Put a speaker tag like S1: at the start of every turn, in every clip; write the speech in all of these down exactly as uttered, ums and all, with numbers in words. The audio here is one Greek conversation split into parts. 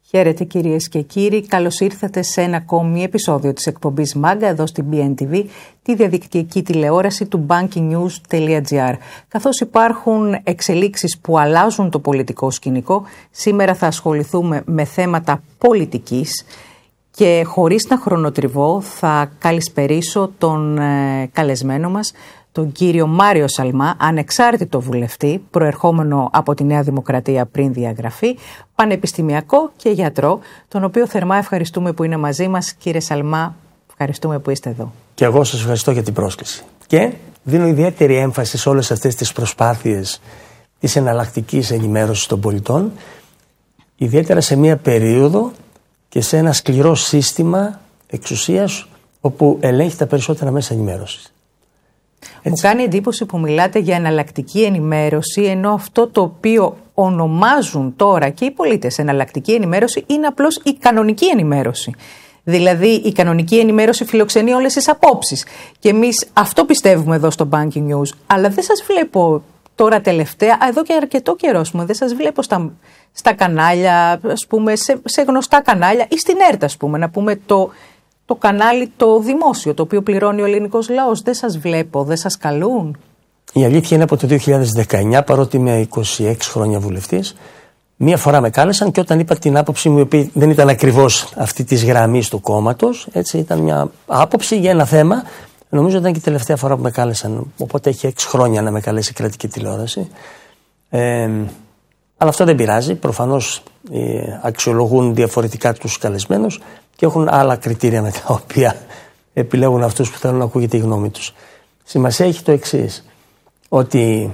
S1: Χαίρετε κυρίες και κύριοι, καλώς ήρθατε σε ένα ακόμη επεισόδιο της εκπομπής Μάγκα εδώ στην μπι εν τι βι, τη διαδικτυακή τηλεόραση του banking news τελεία τζι άρ. Καθώς υπάρχουν εξελίξεις που αλλάζουν το πολιτικό σκηνικό, σήμερα θα ασχοληθούμε με θέματα πολιτικής και χωρίς να χρονοτριβώ θα καλησπερίσω τον ε, καλεσμένο μας, τον κύριο Μάριο Σαλμά, ανεξάρτητο βουλευτή, προερχόμενο από τη Νέα Δημοκρατία πριν διαγραφή, πανεπιστημιακό και γιατρό, τον οποίο θερμά ευχαριστούμε που είναι μαζί μας. Κύριε Σαλμά, ευχαριστούμε που είστε εδώ.
S2: Και εγώ σας ευχαριστώ για την πρόσκληση. Και δίνω ιδιαίτερη έμφαση σε όλες αυτές τις προσπάθειες της εναλλακτικής ενημέρωσης των πολιτών, ιδιαίτερα σε μια περίοδο και σε ένα σκληρό σύστημα εξουσίας όπου ελέγχει τα περισσότερα μέσα ενημέρωσης.
S1: Μου κάνει εντύπωση που μιλάτε για εναλλακτική ενημέρωση, ενώ αυτό το οποίο ονομάζουν τώρα και οι πολίτες εναλλακτική ενημέρωση είναι απλώς η κανονική ενημέρωση. Δηλαδή η κανονική ενημέρωση φιλοξενεί όλες τις απόψεις. Και εμείς αυτό πιστεύουμε εδώ στο Banking News. Αλλά δεν σας βλέπω τώρα τελευταία, εδώ και αρκετό καιρό, πούμε, δεν σας βλέπω στα, στα κανάλια, ας πούμε, σε, σε γνωστά κανάλια ή στην ΕΡΤ, ας πούμε, να πούμε το... Το κανάλι το δημόσιο, το οποίο πληρώνει ο ελληνικός λαός. Δεν σας βλέπω, δεν σας καλούν.
S2: Η αλήθεια είναι από το δύο χιλιάδες δεκαεννιά, παρότι είμαι είκοσι έξι χρόνια βουλευτής, μία φορά με κάλεσαν και όταν είπα την άποψή μου, η οποία δεν ήταν ακριβώς αυτή της γραμμής του κόμματος, έτσι, ήταν μια άποψη για ένα θέμα. Νομίζω ήταν και η τελευταία φορά που με κάλεσαν. Οπότε έχει έξι χρόνια να με καλέσει η κρατική τηλεόραση. Ε, αλλά αυτό δεν πειράζει. Προφανώς ε, αξιολογούν διαφορετικά τους καλεσμένους και έχουν άλλα κριτήρια με τα οποία επιλέγουν αυτούς που θέλουν να ακούγεται η γνώμη τους. Σημασία έχει το εξής, ότι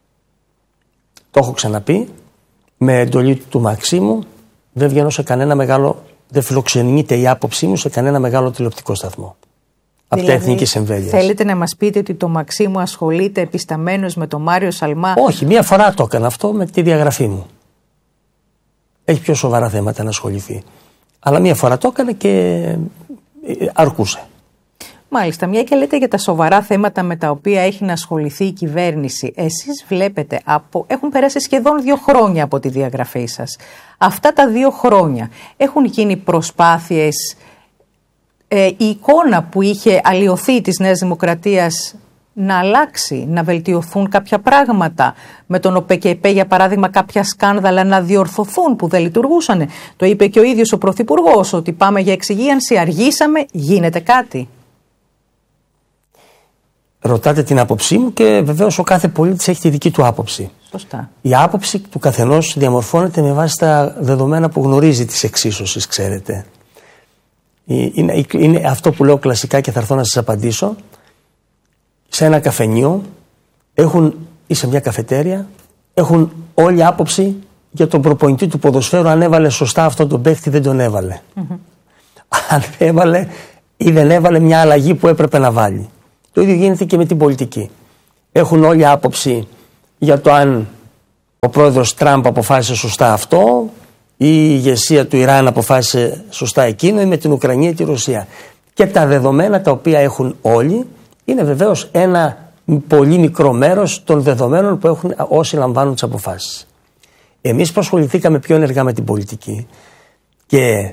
S2: το έχω ξαναπεί, με εντολή του Μαξίμου δεν βγαίνω σε κανένα μεγάλο, δεν φιλοξενείται η άποψή μου σε κανένα μεγάλο τηλεοπτικό σταθμό. Από
S1: δηλαδή,
S2: τα εθνικής εμβέλειας.
S1: Θέλετε να μας πείτε ότι το Μαξίμου ασχολείται επισταμένος με τον Μάριο Σαλμά?
S2: Όχι, μία φορά το έκανα αυτό με τη διαγραφή μου. Έχει πιο σοβαρά θέματα να ασχοληθεί. Αλλά μία φορά το έκανε και αρκούσε.
S1: Μάλιστα, μια και λέτε για τα σοβαρά θέματα με τα οποία έχει να ασχοληθεί η κυβέρνηση. Εσείς βλέπετε, από... έχουν περάσει σχεδόν δύο χρόνια από τη διαγραφή σας. Αυτά τα δύο χρόνια έχουν γίνει προσπάθειες, ε, η εικόνα που είχε αλλοιωθεί της Νέας Δημοκρατίας να αλλάξει, να βελτιωθούν κάποια πράγματα, με τον ΟΠΕΚΕΠΕ για παράδειγμα κάποια σκάνδαλα να διορθωθούν που δεν λειτουργούσαν? Το είπε και ο ίδιος ο Πρωθυπουργός ότι πάμε για εξυγίανση, αργήσαμε, γίνεται κάτι?
S2: Ρωτάτε την άποψή μου και βεβαίως ο κάθε πολίτης έχει τη δική του άποψη.
S1: Σωστά.
S2: Η άποψη του καθενός διαμορφώνεται με βάση τα δεδομένα που γνωρίζει της εξίσωσης, ξέρετε. Είναι, είναι αυτό που λέω κλασικά και θα έρθω να σας απαντήσω. Σε ένα καφενείο έχουν, ή σε μια καφετέρια, έχουν όλη άποψη για τον προπονητή του ποδοσφαίρου, αν έβαλε σωστά αυτόν τον παίχτη, δεν τον έβαλε. Mm-hmm. Αν έβαλε ή δεν έβαλε μια αλλαγή που έπρεπε να βάλει. Το ίδιο γίνεται και με την πολιτική. Έχουν όλη άποψη για το αν ο πρόεδρος Τραμπ αποφάσισε σωστά αυτό, ή η ηγεσία του Ιράν αποφάσισε σωστά εκείνο, ή με την Ουκρανία ή τη Ρωσία. Και τα δεδομένα τα οποία έχουν όλοι είναι βεβαίως ένα πολύ μικρό μέρος των δεδομένων που έχουν όσοι λαμβάνουν τις αποφάσεις. Εμείς που ασχοληθήκαμε πιο ενεργά με την πολιτική και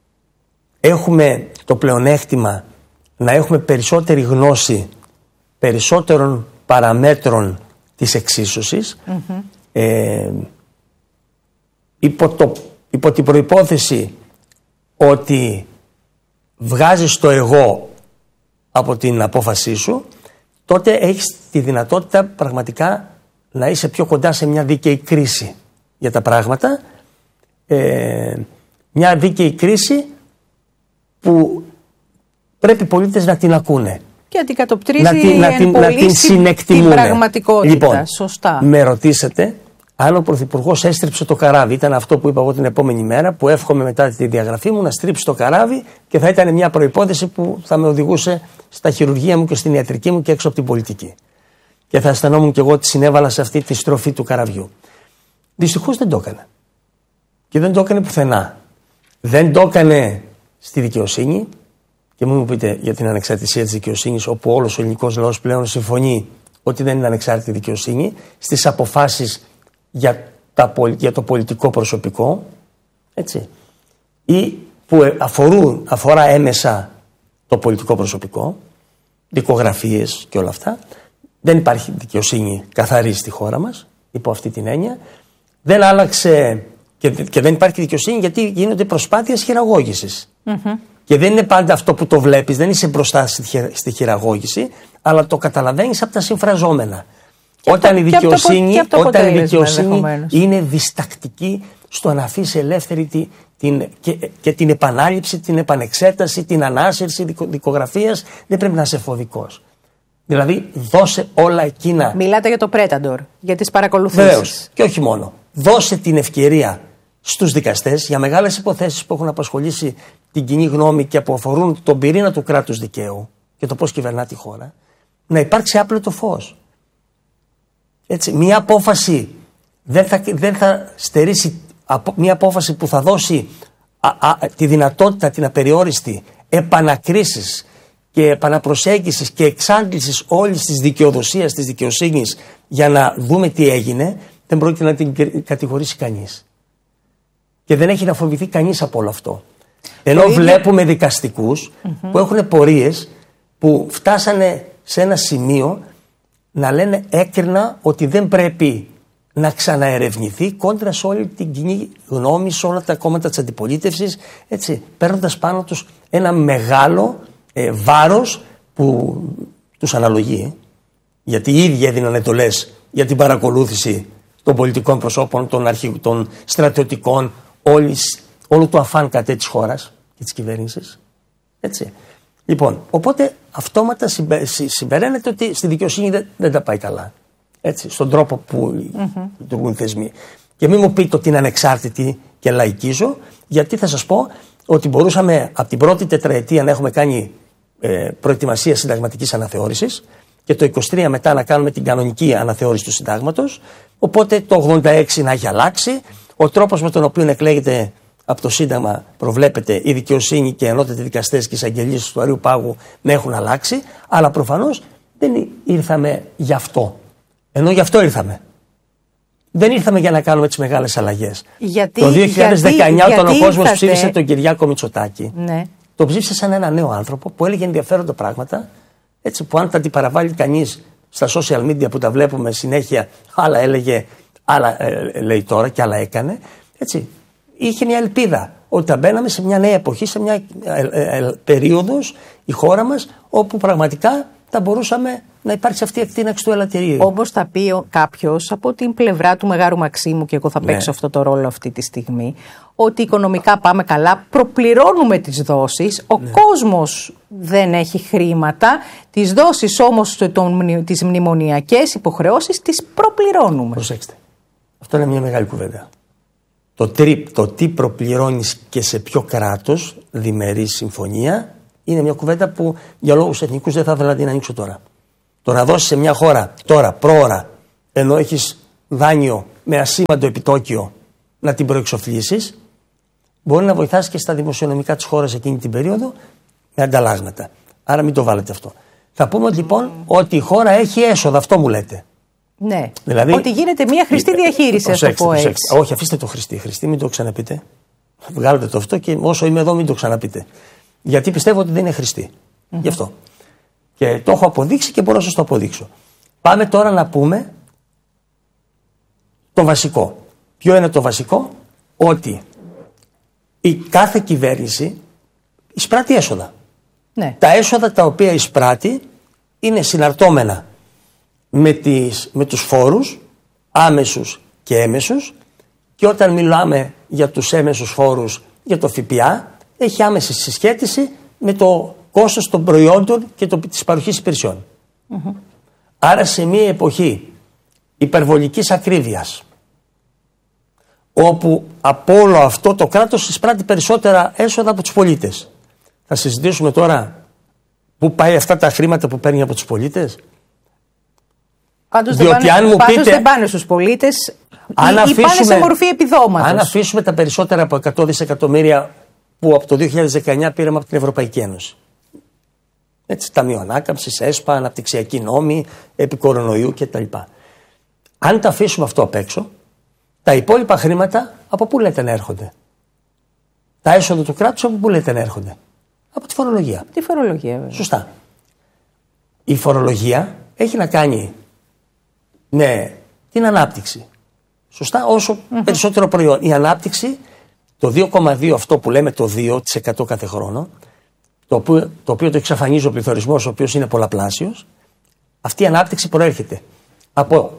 S2: έχουμε το πλεονέκτημα να έχουμε περισσότερη γνώση περισσότερων παραμέτρων της εξίσωσης, mm-hmm. ε, υπό, το, υπό την προϋπόθεση ότι βγάζεις το εγώ από την απόφασή σου, τότε έχεις τη δυνατότητα πραγματικά να είσαι πιο κοντά σε μια δίκαιη κρίση για τα πράγματα, ε, μια δίκαιη κρίση που πρέπει οι πολίτες να την ακούνε.
S1: Και αντικατοπτρίζει
S2: να την, να την, να την συνεκτιμούν.
S1: Την πραγματικότητα.
S2: Λοιπόν,
S1: σωστά.
S2: Με ρωτήσατε αν ο Πρωθυπουργός έστριψε το καράβι. Ήταν αυτό που είπα εγώ την επόμενη μέρα, που εύχομαι μετά τη διαγραφή μου να στρίψει το καράβι και θα ήταν μια προϋπόθεση που θα με οδηγούσε στα χειρουργεία μου και στην ιατρική μου και έξω από την πολιτική. Και θα αισθανόμουν κι εγώ ότι συνέβαλα σε αυτή τη στροφή του καραβιού. Δυστυχώς δεν το έκανε. Και δεν το έκανε πουθενά. Δεν το έκανε στη δικαιοσύνη. Και μου πείτε για την ανεξαρτησία της δικαιοσύνης, όπου όλος ο ελληνικός λαός πλέον συμφωνεί ότι δεν είναι ανεξάρτητη δικαιοσύνη, στις αποφάσεις για, τα, για το πολιτικό προσωπικό. Έτσι. ή που αφορούν, αφορά έμεσα το πολιτικό προσωπικό, δικογραφίες και όλα αυτά. Δεν υπάρχει δικαιοσύνη καθαρή στη χώρα μας, υπό αυτή την έννοια. Δεν άλλαξε και, και δεν υπάρχει δικαιοσύνη γιατί γίνονται προσπάθειες χειραγώγησης. Mm-hmm. Και δεν είναι πάντα αυτό που το βλέπεις, δεν είσαι μπροστά στη, στη χειραγώγηση, αλλά το καταλαβαίνεις από τα συμφραζόμενα. Και όταν αυτό, η δικαιοσύνη, αυτό, όταν η δικαιοσύνη είναι διστακτική στο να αφήσει ελεύθερη τη, την, και, και την επανάληψη, την επανεξέταση, την ανάσυρση δικο, δικογραφίας, δεν πρέπει να είσαι φοβικός. Δηλαδή, δώσε όλα εκείνα.
S1: Μιλάτε για το Πρέταντορ, για τις παρακολουθήσεις.
S2: Βεβαίως, και όχι μόνο. Δώσε την ευκαιρία στους δικαστές για μεγάλες υποθέσεις που έχουν απασχολήσει την κοινή γνώμη και που αφορούν τον πυρήνα του κράτους δικαίου και το πώς κυβερνά τη χώρα, να υπάρξει άπλετο φως. Έτσι, μια απόφαση δεν θα, δεν θα στερήσει, μια απόφαση που θα δώσει α, α, τη δυνατότητα την απεριόριστη επανακρίσεις και επαναπροσέγγισης και εξάντλησης όλης της δικαιοδοσίας, της δικαιοσύνης για να δούμε τι έγινε, δεν πρόκειται να την κατηγορήσει κανείς. Και δεν έχει να φοβηθεί κανείς από όλο αυτό. Ενώ ίδιο... βλέπουμε δικαστικούς mm-hmm. που έχουν πορείες που φτάσανε σε ένα σημείο να λένε έκρινα ότι δεν πρέπει να ξαναερευνηθεί κόντρα σε όλη την κοινή γνώμη, σε όλα τα κόμματα της αντιπολίτευσης, έτσι, παίρνοντας πάνω τους ένα μεγάλο ε, βάρος που τους αναλογεί, γιατί οι ίδιοι έδιναν εντολές για την παρακολούθηση των πολιτικών προσώπων, των, αρχι... των στρατιωτικών, όλης, όλου του αφάν κατέ της χώρας και της κυβέρνησης. Έτσι. Λοιπόν, οπότε αυτόματα συμπε... συμπεραίνεται ότι στη δικαιοσύνη δεν, δεν τα πάει καλά. Έτσι, στον τρόπο που mm-hmm. λειτουργούν θεσμοί. Και μην μου πείτε ότι είναι ανεξάρτητη και λαϊκίζω, γιατί θα σας πω ότι μπορούσαμε από την πρώτη τετραετία να έχουμε κάνει ε, προετοιμασία συνταγματικής αναθεώρησης και το είκοσι τρία μετά να κάνουμε την κανονική αναθεώρηση του συντάγματος. Οπότε το ογδόντα έξι να έχει αλλάξει. Ο τρόπος με τον οποίο εκλέγεται από το Σύνταγμα προβλέπεται η δικαιοσύνη και οι ενότητες δικαστές και οι εισαγγελίες του Αριού Πάγου να έχουν αλλάξει. Αλλά προφανώς δεν ήρθαμε γι' αυτό. Ενώ γι' αυτό ήρθαμε. Δεν ήρθαμε για να κάνουμε τις μεγάλες αλλαγές. Γιατί, το δύο χιλιάδες δεκαεννιά γιατί, όταν γιατί ο κόσμος ήρθατε... ψήφισε τον Κυριάκο Μητσοτάκη, ναι. το ψήφισε σαν ένα νέο άνθρωπο που έλεγε ενδιαφέροντα πράγματα, έτσι, που αν τα αντιπαραβάλλει κανείς στα social media που τα βλέπουμε συνέχεια, άλλα έλεγε, άλλα ε, λέει τώρα και άλλα έκανε, έτσι, είχε μια ελπίδα ότι θα μπαίναμε σε μια νέα εποχή, σε μια ε, ε, ε, περίοδος η χώρα μας όπου πραγματικά θα μπορούσαμε να υπάρξει αυτή η εκτείναξη του ελαττηρίου.
S1: Όπως θα πει κάποιος από την πλευρά του Μεγάρου Μαξίμου, και εγώ θα παίξω ναι. αυτό το ρόλο αυτή τη στιγμή, ότι οικονομικά πάμε καλά, προπληρώνουμε τις δόσεις, ο ναι. κόσμος δεν έχει χρήματα, τις δόσεις όμως, τις μνημονιακές υποχρεώσεις, τις προπληρώνουμε.
S2: Προσέξτε, αυτό είναι μια μεγάλη κουβέντα. Το, τρι, το τι προπληρώνεις και σε ποιο κράτος, διμερή συμφωνία, είναι μια κουβέντα που για λόγους εθνικούς δεν θα ήθελα να την ανοίξω τώρα. Το να δώσεις σε μια χώρα τώρα, πρόωρα, ενώ έχεις δάνειο με ασήμαντο επιτόκιο, να την προεξοφλήσεις, μπορεί να βοηθάσει και στα δημοσιονομικά της χώρας εκείνη την περίοδο με ανταλλάγματα. Άρα μην το βάλετε αυτό. Θα πούμε λοιπόν ότι η χώρα έχει έσοδα, αυτό μου λέτε.
S1: Ναι. Δηλαδή, ότι γίνεται μια χρηστή διαχείριση, ας το πω έτσι.
S2: Όχι, αφήστε το χρηστή. Χρηστή, μην το ξαναπείτε. Βγάλετε το αυτό και όσο είμαι εδώ, μην το ξαναπείτε. Γιατί πιστεύω ότι δεν είναι χρηστή. Mm-hmm. Γι' αυτό. Και το έχω αποδείξει και μπορώ να σας το αποδείξω. Πάμε τώρα να πούμε το βασικό. Ποιο είναι το βασικό? Ότι η κάθε κυβέρνηση εισπράττει έσοδα. Ναι. Τα έσοδα τα οποία εισπράττει είναι συναρτώμενα με, τις, με τους φόρους άμεσους και έμεσους, και όταν μιλάμε για τους έμεσους φόρους, για το ΦΠΑ, έχει άμεση συσχέτιση με το κόστος των προϊόντων και το, της παροχής υπηρεσιών. Mm-hmm. Άρα σε μια εποχή υπερβολικής ακρίβειας, όπου από όλο αυτό το κράτος εισπράττει περισσότερα έσοδα από τους πολίτες, θα συζητήσουμε τώρα πού πάει αυτά τα χρήματα που παίρνει από τους πολίτες.
S1: Πάντως δεν πάνε, αν μου πάντως πείτε, δεν πάνε στους πολίτες, αν ή, αφήσουμε, ή πάνε σε μορφή επιδόματος.
S2: Αν αφήσουμε τα περισσότερα από εκατό δισεκατομμύρια που από το δύο χιλιάδες δεκαεννιά πήραμε από την Ευρωπαϊκή Ένωση. Έτσι, Ταμείο Ανάκαμψης, ΕΣΠΑ, αναπτυξιακοί νόμοι, επί κορονοϊού κτλ. Αν τα αφήσουμε αυτό απ' έξω, τα υπόλοιπα χρήματα από πού λέτε να έρχονται? Τα έσοδα του κράτους από πού λέτε να έρχονται? Από τη φορολογία.
S1: Τη φορολογία, βέβαια.
S2: Σωστά. Η φορολογία έχει να κάνει με την ανάπτυξη. Σωστά, όσο mm-hmm. περισσότερο προϊόν. Η ανάπτυξη, το δύο κόμμα δύο, αυτό που λέμε το δύο τοις εκατό κάθε χρόνο, το οποίο το, οποίο το εξαφανίζει ο πληθωρισμός, ο οποίος είναι πολλαπλάσιος, αυτή η ανάπτυξη προέρχεται από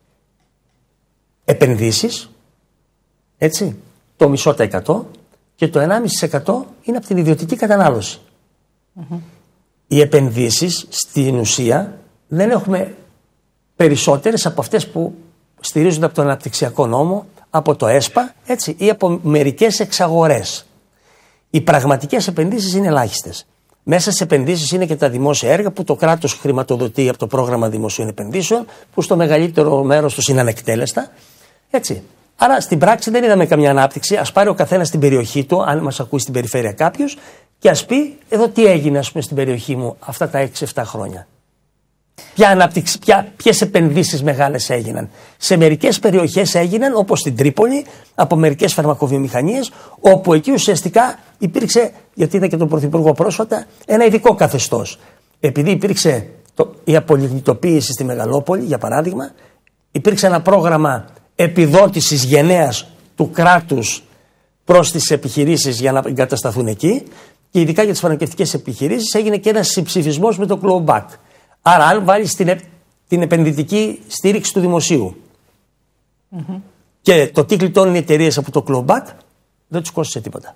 S2: επενδύσεις, έτσι, το μισό τα εκατό, και το ενάμιση τοις εκατό είναι από την ιδιωτική κατανάλωση. Mm-hmm. Οι επενδύσεις στην ουσία δεν έχουμε περισσότερες από αυτές που στηρίζονται από τον αναπτυξιακό νόμο, από το ΕΣΠΑ, έτσι, ή από μερικές εξαγορές. Οι πραγματικές επενδύσεις είναι ελάχιστες. Μέσα στις επενδύσεις είναι και τα δημόσια έργα που το κράτος χρηματοδοτεί από το πρόγραμμα δημοσίων επενδύσεων, που στο μεγαλύτερο μέρος τους είναι ανεκτέλεστα. Έτσι. Άρα στην πράξη δεν είδαμε καμιά ανάπτυξη. Ας πάρει ο καθένας στην περιοχή του, αν μας ακούει στην περιφέρεια κάποιος, και ας πει εδώ τι έγινε, ας πούμε, στην περιοχή μου αυτά τα έξι εφτά χρόνια. Ποια ανάπτυξη, ποια, ποιες επενδύσεις μεγάλες έγιναν. Σε μερικές περιοχές έγιναν, όπως στην Τρίπολη, από μερικές φαρμακοβιομηχανίες, όπου εκεί ουσιαστικά υπήρξε, γιατί είδα και τον Πρωθυπουργό πρόσφατα, ένα ειδικό καθεστώς. Επειδή υπήρξε το, η απολιγνητοποίηση στη Μεγαλόπολη, για παράδειγμα, υπήρξε ένα πρόγραμμα επιδότησης γενναίας του κράτους προς τις επιχειρήσεις για να εγκατασταθούν εκεί, και ειδικά για τις φαρμακευτικές επιχειρήσεις έγινε και ένας συμψηφισμός με το clawback. Άρα, αν βάλεις την, την επενδυτική στήριξη του δημοσίου mm-hmm. και το τι κλειτώνουν οι εταιρείες από το clawback, δεν τους κόστησε τίποτα.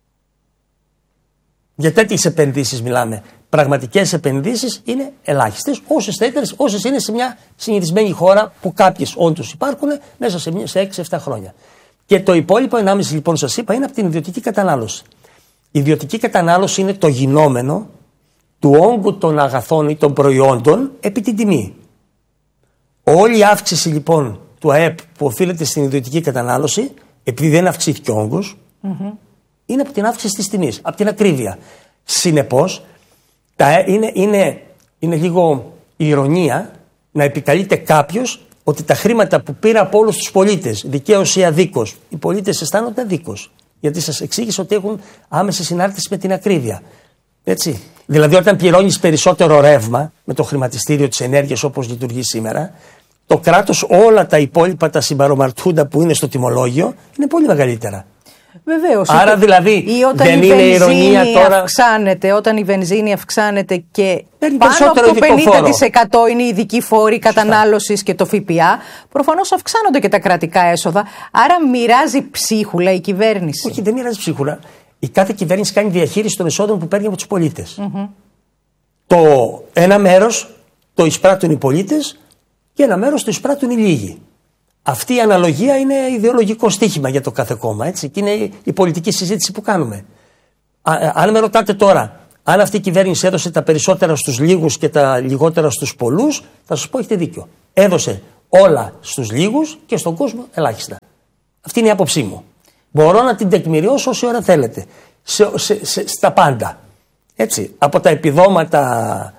S2: Για τέτοιες επενδύσεις μιλάμε. Πραγματικές επενδύσεις είναι ελάχιστες, όσες τέτοιες, όσες είναι σε μια συνηθισμένη χώρα που κάποιες όντως υπάρχουν μέσα σε, σε έξι εφτά χρόνια. Και το υπόλοιπο ενάμιση λοιπόν σας είπα είναι από την ιδιωτική κατανάλωση. Η ιδιωτική κατανάλωση είναι το γινόμενο του όγκου των αγαθών ή των προϊόντων επί την τιμή. Όλη η αύξηση λοιπόν του ΑΕΠ που οφείλεται στην ιδιωτική κατανάλωση, επειδή δεν αυξήθηκε ο όγκος, mm-hmm. είναι από την αύξηση της τιμής, από την ακρίβεια. Συνεπώς, τα, είναι, είναι, είναι λίγο ηρωνία να επικαλείται κάποιος ότι τα χρήματα που πήρα από όλους τους πολίτες, δικαίως ή αδίκως, οι πολίτες αισθάνονται αδίκως. Γιατί σας εξήγησα ότι έχουν άμεση συνάρτηση με την ακρίβεια. Έτσι. Δηλαδή, όταν πληρώνεις περισσότερο ρεύμα με το χρηματιστήριο της ενέργειας όπως λειτουργεί σήμερα, το κράτος όλα τα υπόλοιπα, τα συμπαρομαρτούντα που είναι στο τιμολόγιο, είναι πολύ μεγαλύτερα.
S1: Βεβαίως.
S2: Άρα
S1: ή,
S2: δηλαδή
S1: ή όταν
S2: δεν
S1: η
S2: είναι ηρωνία τώρα.
S1: Αυξάνεται, όταν η βενζίνη αυξάνεται και
S2: παίρνει
S1: πάνω από το πενήντα τοις εκατό είναι οι ειδικοί φόροι κατανάλωσης και το ΦΠΑ, προφανώς αυξάνονται και τα κρατικά έσοδα. Άρα μοιράζει ψίχουλα η κυβέρνηση.
S2: Όχι, δεν μοιράζει ψίχουλα. Η κάθε κυβέρνηση κάνει διαχείριση των εσόδων που παίρνει από τους πολίτες. Mm-hmm. Το ένα μέρος το εισπράττουν οι πολίτες και ένα μέρος το εισπράττουν οι λίγοι. Αυτή η αναλογία είναι ιδεολογικό στίχημα για το κάθε κόμμα, έτσι, και είναι η πολιτική συζήτηση που κάνουμε. Α, αν με ρωτάτε τώρα, αν αυτή η κυβέρνηση έδωσε τα περισσότερα στους λίγους και τα λιγότερα στους πολλούς, θα σας πω έχετε δίκιο. Έδωσε όλα στους λίγους και στον κόσμο ελάχιστα. Αυτή είναι η άποψή μου. Μπορώ να την τεκμηριώσω όση ώρα θέλετε. Σε, σε, σε, στα πάντα. Έτσι, από τα επιδόματα,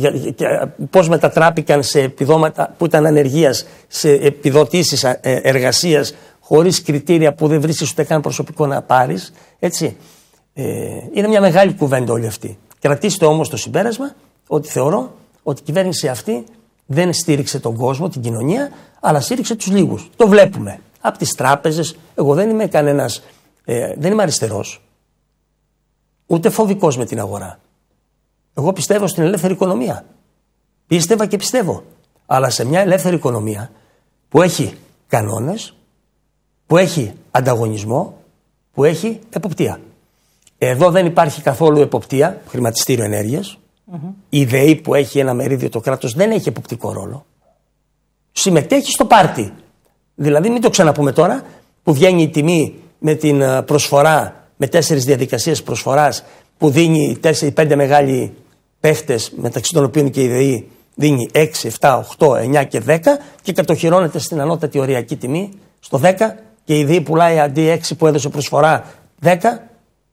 S2: πώς μετατράπηκαν σε επιδόματα που ήταν ανεργίας, σε επιδοτήσεις εργασίας χωρίς κριτήρια που δεν βρίσκεις ούτε καν προσωπικό να πάρεις. Έτσι. Ε, είναι μια μεγάλη κουβέντα όλη αυτή. Κρατήστε όμως το συμπέρασμα ότι θεωρώ ότι η κυβέρνηση αυτή δεν στήριξε τον κόσμο, την κοινωνία, αλλά στήριξε τους λίγους. Το βλέπουμε. Από τις τράπεζες, εγώ δεν είμαι κανένας, ε, δεν είμαι αριστερός, ούτε φοβικός με την αγορά. Εγώ πιστεύω στην ελεύθερη οικονομία. Πίστευα και πιστεύω. Αλλά σε μια ελεύθερη οικονομία που έχει κανόνες, που έχει ανταγωνισμό, που έχει εποπτεία. Εδώ δεν υπάρχει καθόλου εποπτεία, χρηματιστήριο ενέργειας. Mm-hmm. Η ΔΕΗ που έχει ένα μερίδιο το κράτος δεν έχει εποπτικό ρόλο. Συμμετέχει στο πάρτι. Δηλαδή μην το ξαναπούμε τώρα που βγαίνει η τιμή με την προσφορά, με τέσσερις διαδικασίες προσφοράς που δίνει τέσσερις πέντε μεγάλοι παίχτες, μεταξύ των οποίων και η ΔΕΗ δίνει έξι, επτά, οκτώ, εννιά και δέκα και κατοχυρώνεται στην ανώτατη οριακή τιμή στο δέκα και η ΔΕΗ πουλάει αντί έξι που έδωσε προσφορά δέκα.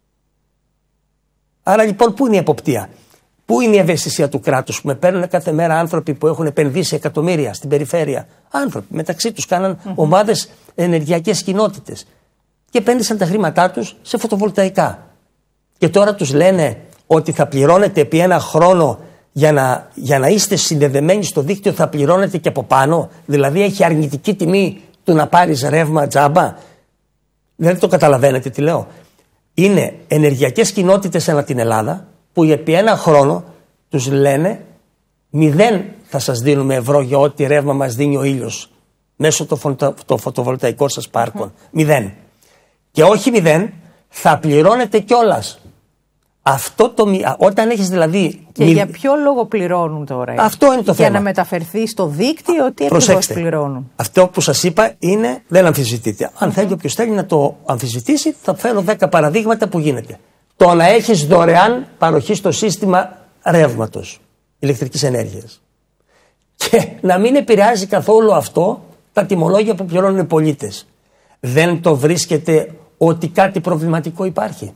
S2: Άρα λοιπόν πού είναι η εποπτεία? Πού είναι η ευαισθησία του κράτους που με παίρνουν κάθε μέρα άνθρωποι που έχουν επενδύσει εκατομμύρια στην περιφέρεια? Άνθρωποι μεταξύ τους κάναν mm-hmm. ομάδες ενεργειακές κοινότητες. και επένδυσαν τα χρήματά τους σε φωτοβολταϊκά. Και τώρα τους λένε ότι θα πληρώνετε επί ένα χρόνο για να, για να είστε συνδεδεμένοι στο δίκτυο, θα πληρώνετε και από πάνω. Δηλαδή έχει αρνητική τιμή του να πάρεις ρεύμα τζάμπα. Δεν το καταλαβαίνετε τι λέω. Είναι ενεργειακές κοινότητες ανά την Ελλάδα που επί ένα χρόνο τους λένε μηδέν θα σας δίνουμε ευρώ για ό,τι ρεύμα μας δίνει ο ήλιος μέσω των φωτοβολταϊκών σας πάρκων. Mm. Μηδέν. Και όχι μηδέν, θα πληρώνετε κιόλας. Αυτό το, όταν έχεις δηλαδή.
S1: Και μη... για ποιο λόγο πληρώνουν τώρα?
S2: Αυτό είναι το
S1: για
S2: θέμα.
S1: Για να μεταφερθεί στο δίκτυο, τι ακριβώς πληρώνουν?
S2: Αυτό που σας είπα είναι, δεν αμφισβητείται. Αν mm-hmm. θέλει όποιος θέλει να το αμφισβητήσει, θα φέρω δέκα παραδείγματα που γίνεται. Το να έχεις δωρεάν παροχή στο σύστημα ρεύματος, ηλεκτρικής ενέργειας. Και να μην επηρεάζει καθόλου αυτό τα τιμολόγια που πληρώνουν οι πολίτες. Δεν το βρίσκεται ότι κάτι προβληματικό υπάρχει?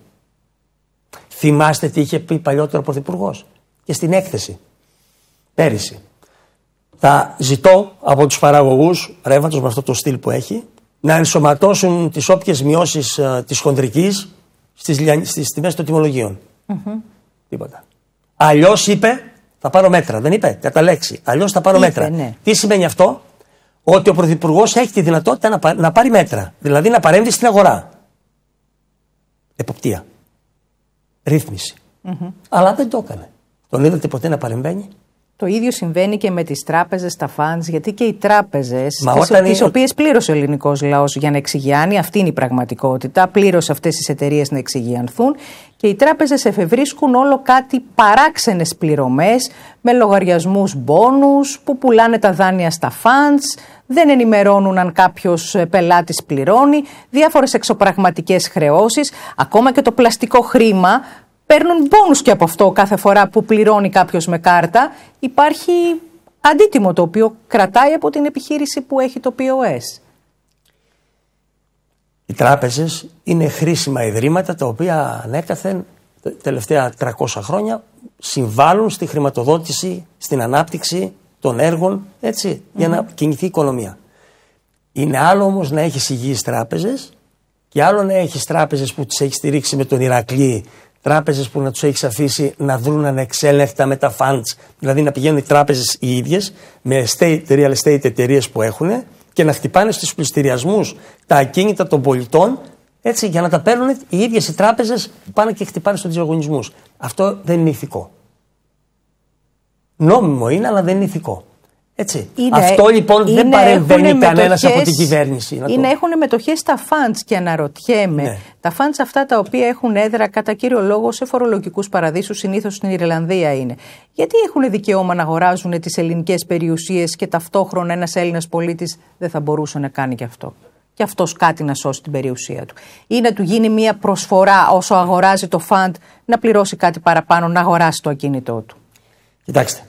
S2: Θυμάστε τι είχε πει παλιότερο ο Πρωθυπουργός και στην έκθεση πέρυσι. Θα ζητώ από τους παραγωγούς ρεύματος με αυτό το στυλ που έχει να ενσωματώσουν τις όποιες μειώσεις uh, της χονδρικής στις, στις τιμές των τιμολογίων. Mm-hmm. Τίποτα. Αλλιώς είπε θα πάρω μέτρα. Δεν είπε κατά λέξη. Αλλιώς θα πάρω είπε, μέτρα. Ναι. Τι σημαίνει αυτό? Ότι ο Πρωθυπουργός έχει τη δυνατότητα να, πα, να πάρει μέτρα. Δηλαδή να παρέμβει στην αγορά. Εποπτεία. Ρύθμιση. Mm-hmm. Αλλά δεν το έκανε. Τον είδατε ποτέ να παρεμβαίνει?
S1: Το ίδιο συμβαίνει και με τις τράπεζες, τα funds, γιατί και οι τράπεζες, τις, τις είναι... οποίες πλήρωσε ο ελληνικός λαός για να εξηγιάνει, αυτή είναι η πραγματικότητα, πλήρωσε αυτές τις εταιρείες να εξηγιανθούν και οι τράπεζες εφευρίσκουν όλο κάτι παράξενες πληρωμές με λογαριασμούς μπόνους που πουλάνε τα δάνεια στα funds, δεν ενημερώνουν αν κάποιος πελάτης πληρώνει, διάφορες εξωπραγματικές χρεώσεις, ακόμα και το πλαστικό χρήμα. Παίρνουν μπόνους και από αυτό κάθε φορά που πληρώνει κάποιος με κάρτα. Υπάρχει αντίτιμο το οποίο κρατάει από την επιχείρηση που έχει το πι ο ες.
S2: Οι τράπεζες είναι χρήσιμα ιδρύματα τα οποία ανέκαθεν τελευταία τριακόσια χρόνια συμβάλλουν στη χρηματοδότηση, στην ανάπτυξη των έργων, έτσι, mm-hmm. για να κινηθεί η οικονομία. Είναι άλλο όμως να έχεις υγιείς τράπεζες και άλλο να έχεις τράπεζες που τις έχεις στηρίξει με τον Ηρακλή, τράπεζες που να τους έχεις αφήσει να δρουν ανεξέλεγκτα με τα funds, δηλαδή να πηγαίνουν οι τράπεζες οι ίδιες με estate, real estate εταιρείες που έχουν και να χτυπάνε στους πληστηριασμούς τα ακίνητα των πολιτών, έτσι, για να τα παίρνουν οι ίδιες οι τράπεζες που πάνε και χτυπάνε στους διαγωνισμούς. Αυτό δεν είναι ηθικό. Νόμιμο είναι, αλλά δεν είναι ηθικό. Έτσι. Είναι, αυτό λοιπόν είναι, δεν παρεμβαίνει κανένας από την κυβέρνηση. Να
S1: είναι, το... Έχουν μετοχές στα funds και αναρωτιέμαι. Ναι. Τα funds αυτά τα οποία έχουν έδρα κατά κύριο λόγο σε φορολογικούς παραδείσους, συνήθως στην Ιρλανδία είναι. Γιατί έχουν δικαίωμα να αγοράζουν τις ελληνικές περιουσίες και ταυτόχρονα ένας Έλληνας πολίτης δεν θα μπορούσε να κάνει και αυτό? Και αυτός κάτι να σώσει την περιουσία του. Ή να του γίνει μια προσφορά όσο αγοράζει το fund να πληρώσει κάτι παραπάνω, να αγοράσει το ακίνητό του.
S2: Κοιτάξτε.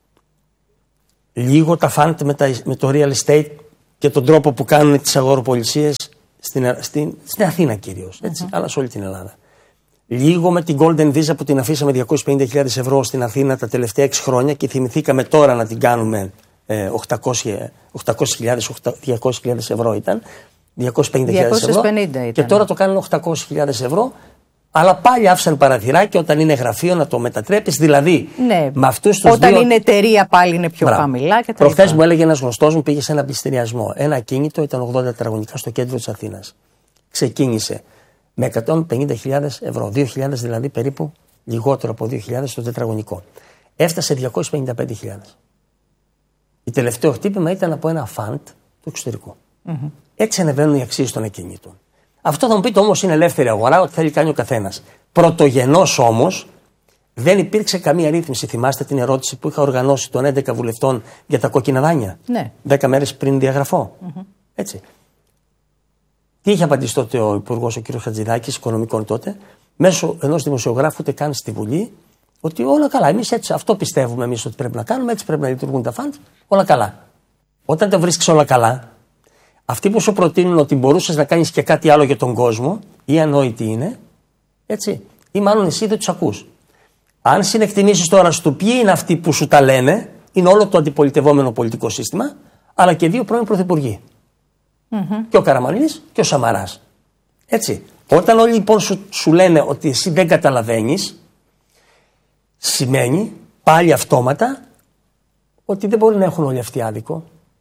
S2: Λίγο τα fund με, τα, με το real estate και τον τρόπο που κάνουν τις αγοροπολισίες στην, στην, στην Αθήνα κυρίως, έτσι, uh-huh. αλλά σε όλη την Ελλάδα. Λίγο με την Golden Visa που την αφήσαμε διακόσιες πενήντα χιλιάδες ευρώ στην Αθήνα τα τελευταία έξι χρόνια και θυμηθήκαμε τώρα να την κάνουμε ε, οκτακόσιες χιλιάδες, διακόσιες χιλιάδες ευρώ ήταν, διακόσιες πενήντα χιλιάδες ευρώ
S1: ήταν.
S2: Και τώρα το κάνουν οκτακόσιες χιλιάδες ευρώ. Αλλά πάλι άφησαν παραθυράκι όταν είναι γραφείο να το μετατρέπεις. Δηλαδή,
S1: ναι,
S2: με αυτούς τους
S1: όταν
S2: δύο...
S1: είναι εταιρεία πάλι είναι πιο Μπράβο. χαμηλά.
S2: Προχθές μου έλεγε ένας γνωστός μου, πήγε σε ένα πληστηριασμό. Ένα ακίνητο ήταν ογδόντα τετραγωνικά στο κέντρο της Αθήνας. Ξεκίνησε με εκατόν πενήντα χιλιάδες ευρώ. δύο χιλιάδες δηλαδή περίπου λιγότερο από δύο χιλιάδες στο τετραγωνικό. Έφτασε διακόσιες πενήντα πέντε χιλιάδες. Το τελευταίο χτύπημα ήταν από ένα φαντ του εξωτερικού. Mm-hmm. Έτσι ανεβαίνουν οι αξίες των ακινήτων. Αυτό θα μου πείτε όμως είναι ελεύθερη αγορά, ό,τι θέλει κάνει ο καθένας. Πρωτογενώς όμως δεν υπήρξε καμία ρύθμιση. Θυμάστε την ερώτηση που είχα οργανώσει των έντεκα βουλευτών για τα κόκκινα δάνεια.
S1: Ναι.
S2: Δέκα μέρες πριν διαγραφώ. Mm-hmm. Έτσι. Τι είχε απαντήσει τότε ο Υπουργός, ο κ. Χατζηδάκης, οικονομικών τότε, μέσω ενός δημοσιογράφου, ούτε καν στη Βουλή, ότι όλα καλά. Εμείς έτσι, αυτό πιστεύουμε εμείς ότι πρέπει να κάνουμε, έτσι πρέπει να λειτουργούν τα φαντ, όλα καλά. Όταν τα βρίσκεις όλα καλά, αυτοί που σου προτείνουν ότι μπορούσες να κάνεις και κάτι άλλο για τον κόσμο, ή ανόητοι είναι, έτσι, ή μάλλον εσύ δεν τους ακούς. Αν συνεκτιμήσεις τώρα στο ποιοι είναι αυτοί που σου τα λένε, είναι όλο το αντιπολιτευόμενο πολιτικό σύστημα, αλλά και δύο πρώην πρωθυπουργοί. Mm-hmm. Και ο Καραμανλής και ο Σαμαράς. Έτσι. Όταν όλοι λοιπόν σου, σου λένε ότι εσύ δεν καταλαβαίνεις, σημαίνει πάλι αυτόματα ότι δεν μπορεί να έχουν όλοι αυτοί άδικο.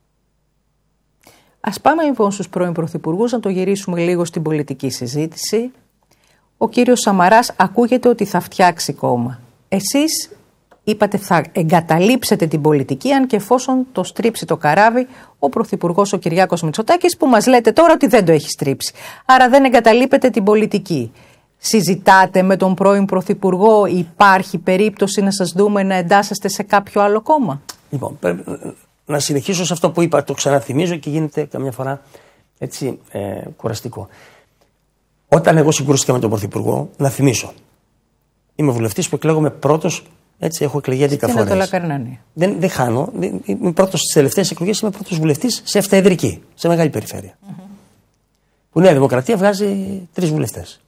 S1: Ας πάμε λοιπόν στους πρώην πρωθυπουργούς, να το γυρίσουμε λίγο στην πολιτική συζήτηση. Ο κύριος Σαμαράς ακούγεται ότι θα φτιάξει κόμμα. Εσείς είπατε θα εγκαταλείψετε την πολιτική αν και εφόσον το στρίψει το καράβι ο πρωθυπουργός ο Κυριάκος Μητσοτάκης, που μας λέτε τώρα ότι δεν το έχει στρίψει. Άρα δεν εγκαταλείπετε την πολιτική. Συζητάτε με τον πρώην πρωθυπουργό, υπάρχει περίπτωση να σας δούμε να εντάσσεστε σε κάποιο άλλο κόμμα?
S2: Λοιπόν, πρέπει να συνεχίσω σε αυτό που είπα, το ξαναθυμίζω και γίνεται καμιά φορά έτσι ε, κουραστικό. Όταν εγώ συγκρούστηκα με τον πρωθυπουργό, να θυμίσω, είμαι βουλευτής που εκλέγομαι πρώτος. Έτσι, έχω εκλεγεί έντεκα φορές. Δεν, δεν χάνω. Δεν, είμαι πρώτος στις τελευταίες εκλογές, είμαι πρώτος βουλευτής σε εφταεδρική, σε μεγάλη περιφέρεια. Mm-hmm. Που η Νέα Δημοκρατία βγάζει τρεις βουλευτές.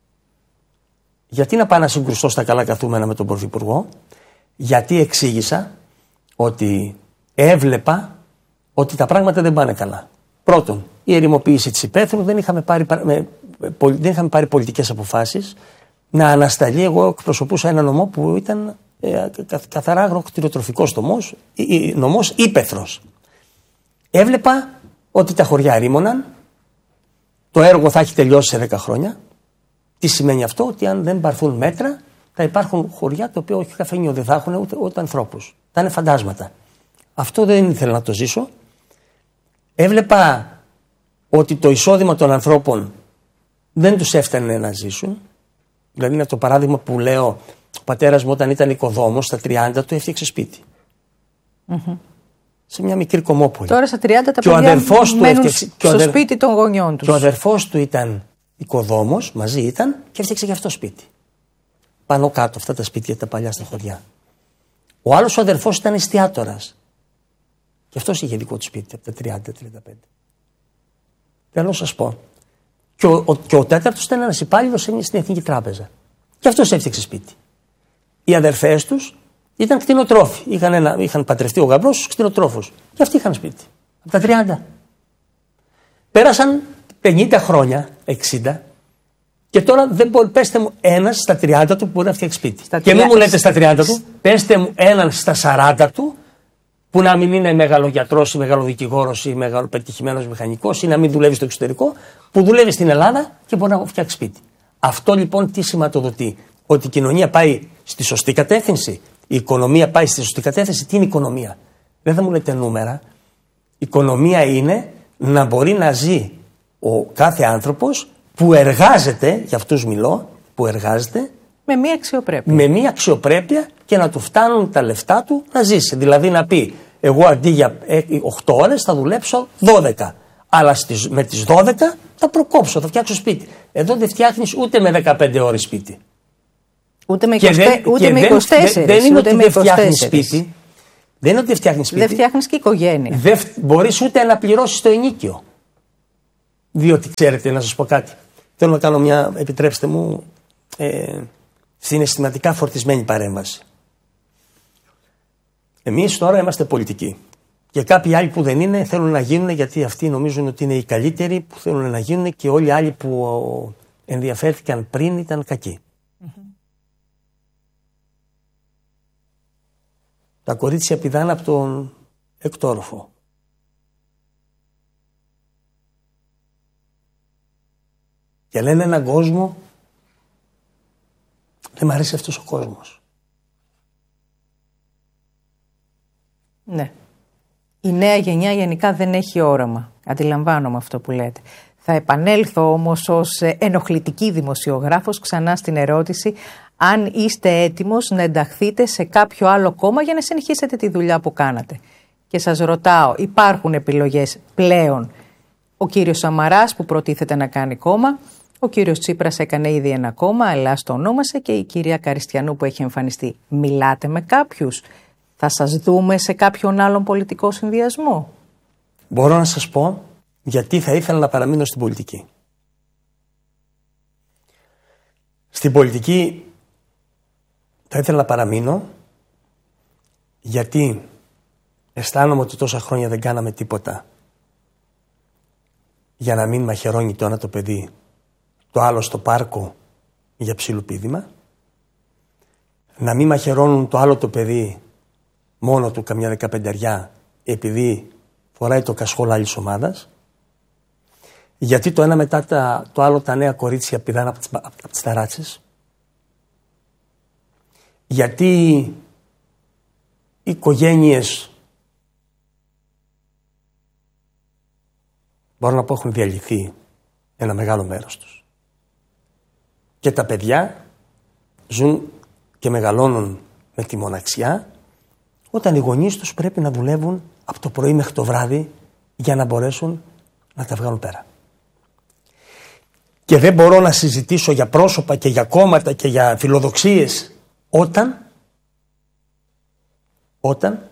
S2: Γιατί να πάω να συγκρουστώ στα καλά καθούμενα με τον πρωθυπουργό? Γιατί εξήγησα ότι έβλεπα ότι τα πράγματα δεν πάνε καλά. Πρώτον, η ερημοποίηση της υπαίθρου, δεν είχαμε πάρει, με, δεν είχαμε πάρει πολιτικές αποφάσεις να ανασταλεί. Εγώ εκπροσωπούσα ένα νομό που ήταν ε, καθαρά αγροκτηροτροφικός νομός, νομός ύπαιθρος. Έβλεπα ότι τα χωριά ρήμωναν, το έργο θα έχει τελειώσει σε δέκα χρόνια. Τι σημαίνει αυτό? Ότι αν δεν πάρθουν μέτρα, θα υπάρχουν χωριά τα οποία όχι καφενείο δεν θα έχουν ούτε, ούτε ανθρώπους. Θα είναι φαντάσματα. Αυτό δεν ήθελα να το ζήσω. Έβλεπα ότι το εισόδημα των ανθρώπων δεν τους έφτανε να ζήσουν. Δηλαδή είναι το παράδειγμα που λέω, ο πατέρας μου όταν ήταν οικοδόμος στα τριάντα του έφτιαξε σπίτι. Mm-hmm. Σε μια μικρή κομμόπολη.
S1: Τώρα στα τριάντα τα παιδιά μένουν έφτιαξε, στο αδερ... σπίτι των γονιών τους.
S2: Και ο αδερφός του ήταν οικοδόμος, μαζί ήταν και έφτιαξε και αυτό σπίτι. Πάνω κάτω αυτά τα σπίτια τα παλιά στα χωριά. Ο άλλος ο αδερφός ήταν εστιάτορας. Και αυτός είχε δικό του σπίτι από τα τριάντα τριάντα πέντε. Θέλω να σας πω. Και ο, ο, και ο τέταρτος ήταν ένας υπάλληλος στην Εθνική Τράπεζα. Και αυτός έφτιαξε σπίτι. Οι αδερφές τους ήταν κτηνοτρόφοι. Είχαν, ένα, είχαν πατρευτεί ο γαμπρός στους κτηνοτρόφους. Και αυτοί είχαν σπίτι. Από τα τριάντα. Πέρασαν πενήντα χρόνια, εξήντα. Και τώρα δεν μπορεί, πέστε μου ένας στα τριάντα του που μπορεί να φτιάξει σπίτι. Στα και μην μου λέτε στα τριάντα του, πέστε μου έναν στα σαράντα του που να μην είναι μεγαλογιατρός ή μεγαλοδικηγόρος ή μεγαλοπετυχημένος μηχανικός ή να μην δουλεύει στο εξωτερικό, που δουλεύει στην Ελλάδα και μπορεί να φτιάξει σπίτι. Αυτό λοιπόν τι σηματοδοτεί? Ότι η κοινωνία πάει στη σωστή κατεύθυνση, η οικονομία πάει στη σωστή κατεύθυνση. Τι είναι η οικονομία? Δεν θα μου λέτε νούμερα. Η οικονομία είναι να μπορεί να ζει ο κάθε άνθρωπος που εργάζεται, για αυτούς μιλώ, που εργάζεται
S1: με μία αξιοπρέπεια.
S2: Με μία αξιοπρέπεια και να του φτάνουν τα λεφτά του να ζήσει. Δηλαδή να πει, εγώ αντί για οκτώ ώρες θα δουλέψω δώδεκα. Αλλά στις, με τις δώδεκα θα προκόψω, θα φτιάξω σπίτι. Εδώ δεν φτιάχνεις ούτε με δεκαπέντε ώρες σπίτι.
S1: Ούτε με, είκοσι, δεν, ούτε με είκοσι τέσσερα.
S2: Δεν είναι ότι δεν φτιάχνεις σπίτι. Δεν είναι ότι δεν φτιάχνεις σπίτι.
S1: Δεν φτιάχνεις και οικογένεια.
S2: Δεν μπορείς ούτε να πληρώσεις το ενοίκιο. Διότι ξέρετε, να σας πω κάτι. Θέλω να κάνω μια, επιτρέψτε μου, ε, συναισθηματικά φορτισμένη παρέμβαση. Εμείς τώρα είμαστε πολιτικοί. Και κάποιοι άλλοι που δεν είναι θέλουν να γίνουν, γιατί αυτοί νομίζουν ότι είναι οι καλύτεροι που θέλουν να γίνουν και όλοι οι άλλοι που ενδιαφέρθηκαν πριν ήταν κακοί. Mm-hmm. Τα κορίτσια πηδάνε από τον εκτόροφο. Και λένε έναν κόσμο, δεν μ' αρέσει αυτός ο κόσμος.
S1: Ναι. Η νέα γενιά γενικά δεν έχει όραμα. Αντιλαμβάνομαι αυτό που λέτε. Θα επανέλθω όμως ως ενοχλητική δημοσιογράφος ξανά στην ερώτηση αν είστε έτοιμος να ενταχθείτε σε κάποιο άλλο κόμμα για να συνεχίσετε τη δουλειά που κάνατε. Και σας ρωτάω, υπάρχουν επιλογές πλέον? Ο κύριος Σαμαράς που προτίθεται να κάνει κόμμα, ο κύριος Τσίπρας έκανε ήδη ένα κόμμα, αλλά στο ονόμασε, και η κυρία Καριστιανού που έχει εμφανιστεί. Μιλάτε με κάποιους? Θα σας δούμε σε κάποιον άλλον πολιτικό συνδυασμό?
S2: Μπορώ να σας πω γιατί θα ήθελα να παραμείνω στην πολιτική. Στην πολιτική θα ήθελα να παραμείνω γιατί αισθάνομαι ότι τόσα χρόνια δεν κάναμε τίποτα για να μην μαχαιρώνει το ένα το παιδί το άλλο στο πάρκο για ψιλοπίδημα, να μην μαχαιρώνουν το άλλο το παιδί μόνο του καμιά δεκαπενταριά επειδή φοράει το κασχόλ άλλης ομάδας, γιατί το ένα μετά τα, το άλλο τα νέα κορίτσια πηδάνε από τις, από τις ταράτσες, γιατί οι οικογένειες μπορώ να πω έχουν διαλυθεί ένα μεγάλο μέρος τους και τα παιδιά ζουν και μεγαλώνουν με τη μοναξιά, όταν οι γονείς τους πρέπει να δουλεύουν από το πρωί μέχρι το βράδυ για να μπορέσουν να τα βγάλουν πέρα. Και δεν μπορώ να συζητήσω για πρόσωπα και για κόμματα και για φιλοδοξίες όταν, όταν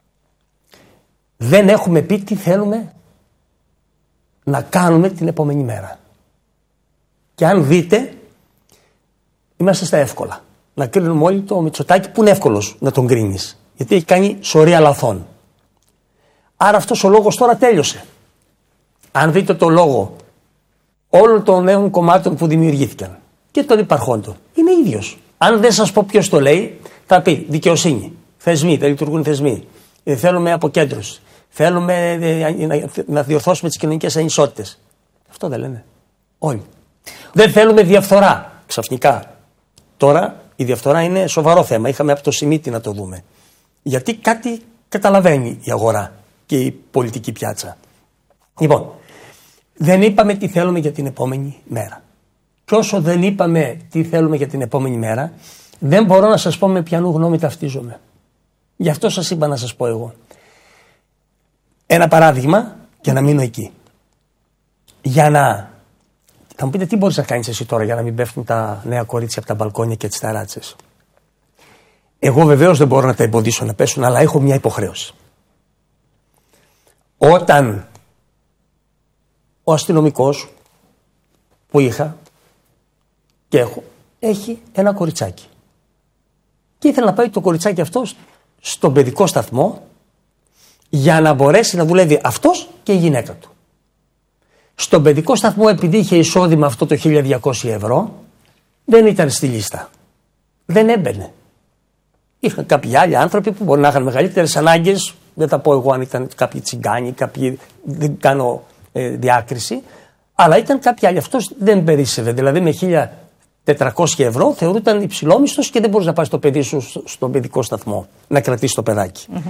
S2: δεν έχουμε πει τι θέλουμε να κάνουμε την επόμενη μέρα. Και αν δείτε, είμαστε στα εύκολα. Να κρίνουμε όλοι το Μητσοτάκη που είναι εύκολος να τον κρίνεις, γιατί έχει κάνει σωρία λαθών. Άρα αυτός ο λόγος τώρα τέλειωσε. Αν δείτε το λόγο όλων των νέων κομμάτων που δημιουργήθηκαν και των υπαρχόντων, είναι ίδιος. Αν δεν σας πω ποιος το λέει, θα πει δικαιοσύνη, θεσμοί, δεν λειτουργούν θεσμοί, ε, θέλουμε αποκέντρωση, θέλουμε ε, να διορθώσουμε τις κοινωνικές ανισότητες. Αυτό δεν λένε όλοι. Δεν θέλουμε διαφθορά ξαφνικά. Τώρα η διαφθορά είναι σοβαρό θέμα. Είχαμε από το Σιμίτη να το δούμε. Γιατί κάτι καταλαβαίνει η αγορά και η πολιτική πιάτσα. Λοιπόν, δεν είπαμε τι θέλουμε για την επόμενη μέρα. Και όσο δεν είπαμε τι θέλουμε για την επόμενη μέρα, δεν μπορώ να σας πω με ποιανού γνώμη ταυτίζομαι. Γι' αυτό σας είπα να σας πω εγώ. Ένα παράδειγμα και να μείνω εκεί. Για να... Θα μου πείτε τι μπορείς να κάνεις εσύ τώρα για να μην πέφτουν τα νέα κορίτσια από τα μπαλκόνια και τις ταράτσες. Εγώ βεβαίως δεν μπορώ να τα εμποδίσω να πέσουν, αλλά έχω μια υποχρέωση. Όταν ο αστυνομικός που είχα και έχω έχει ένα κοριτσάκι και ήθελε να πάει το κοριτσάκι αυτό στον παιδικό σταθμό για να μπορέσει να δουλεύει αυτός και η γυναίκα του. Στον παιδικό σταθμό, επειδή είχε εισόδημα αυτό το χίλια διακόσια ευρώ, δεν ήταν στη λίστα. Δεν έμπαινε. Είχαν κάποιοι άλλοι άνθρωποι που μπορεί να είχαν μεγαλύτερες ανάγκες. Δεν θα πω εγώ αν ήταν κάποιοι τσιγκάνοι, κάποιοι, δεν κάνω ε, διάκριση. Αλλά ήταν κάποιοι άλλοι. Αυτός δεν περίσσευε. Δηλαδή με χίλια τετρακόσια ευρώ θεωρούταν υψηλόμισθος και δεν μπορείς να πας το παιδί σου στον παιδικό σταθμό να κρατήσει το παιδάκι. Mm-hmm.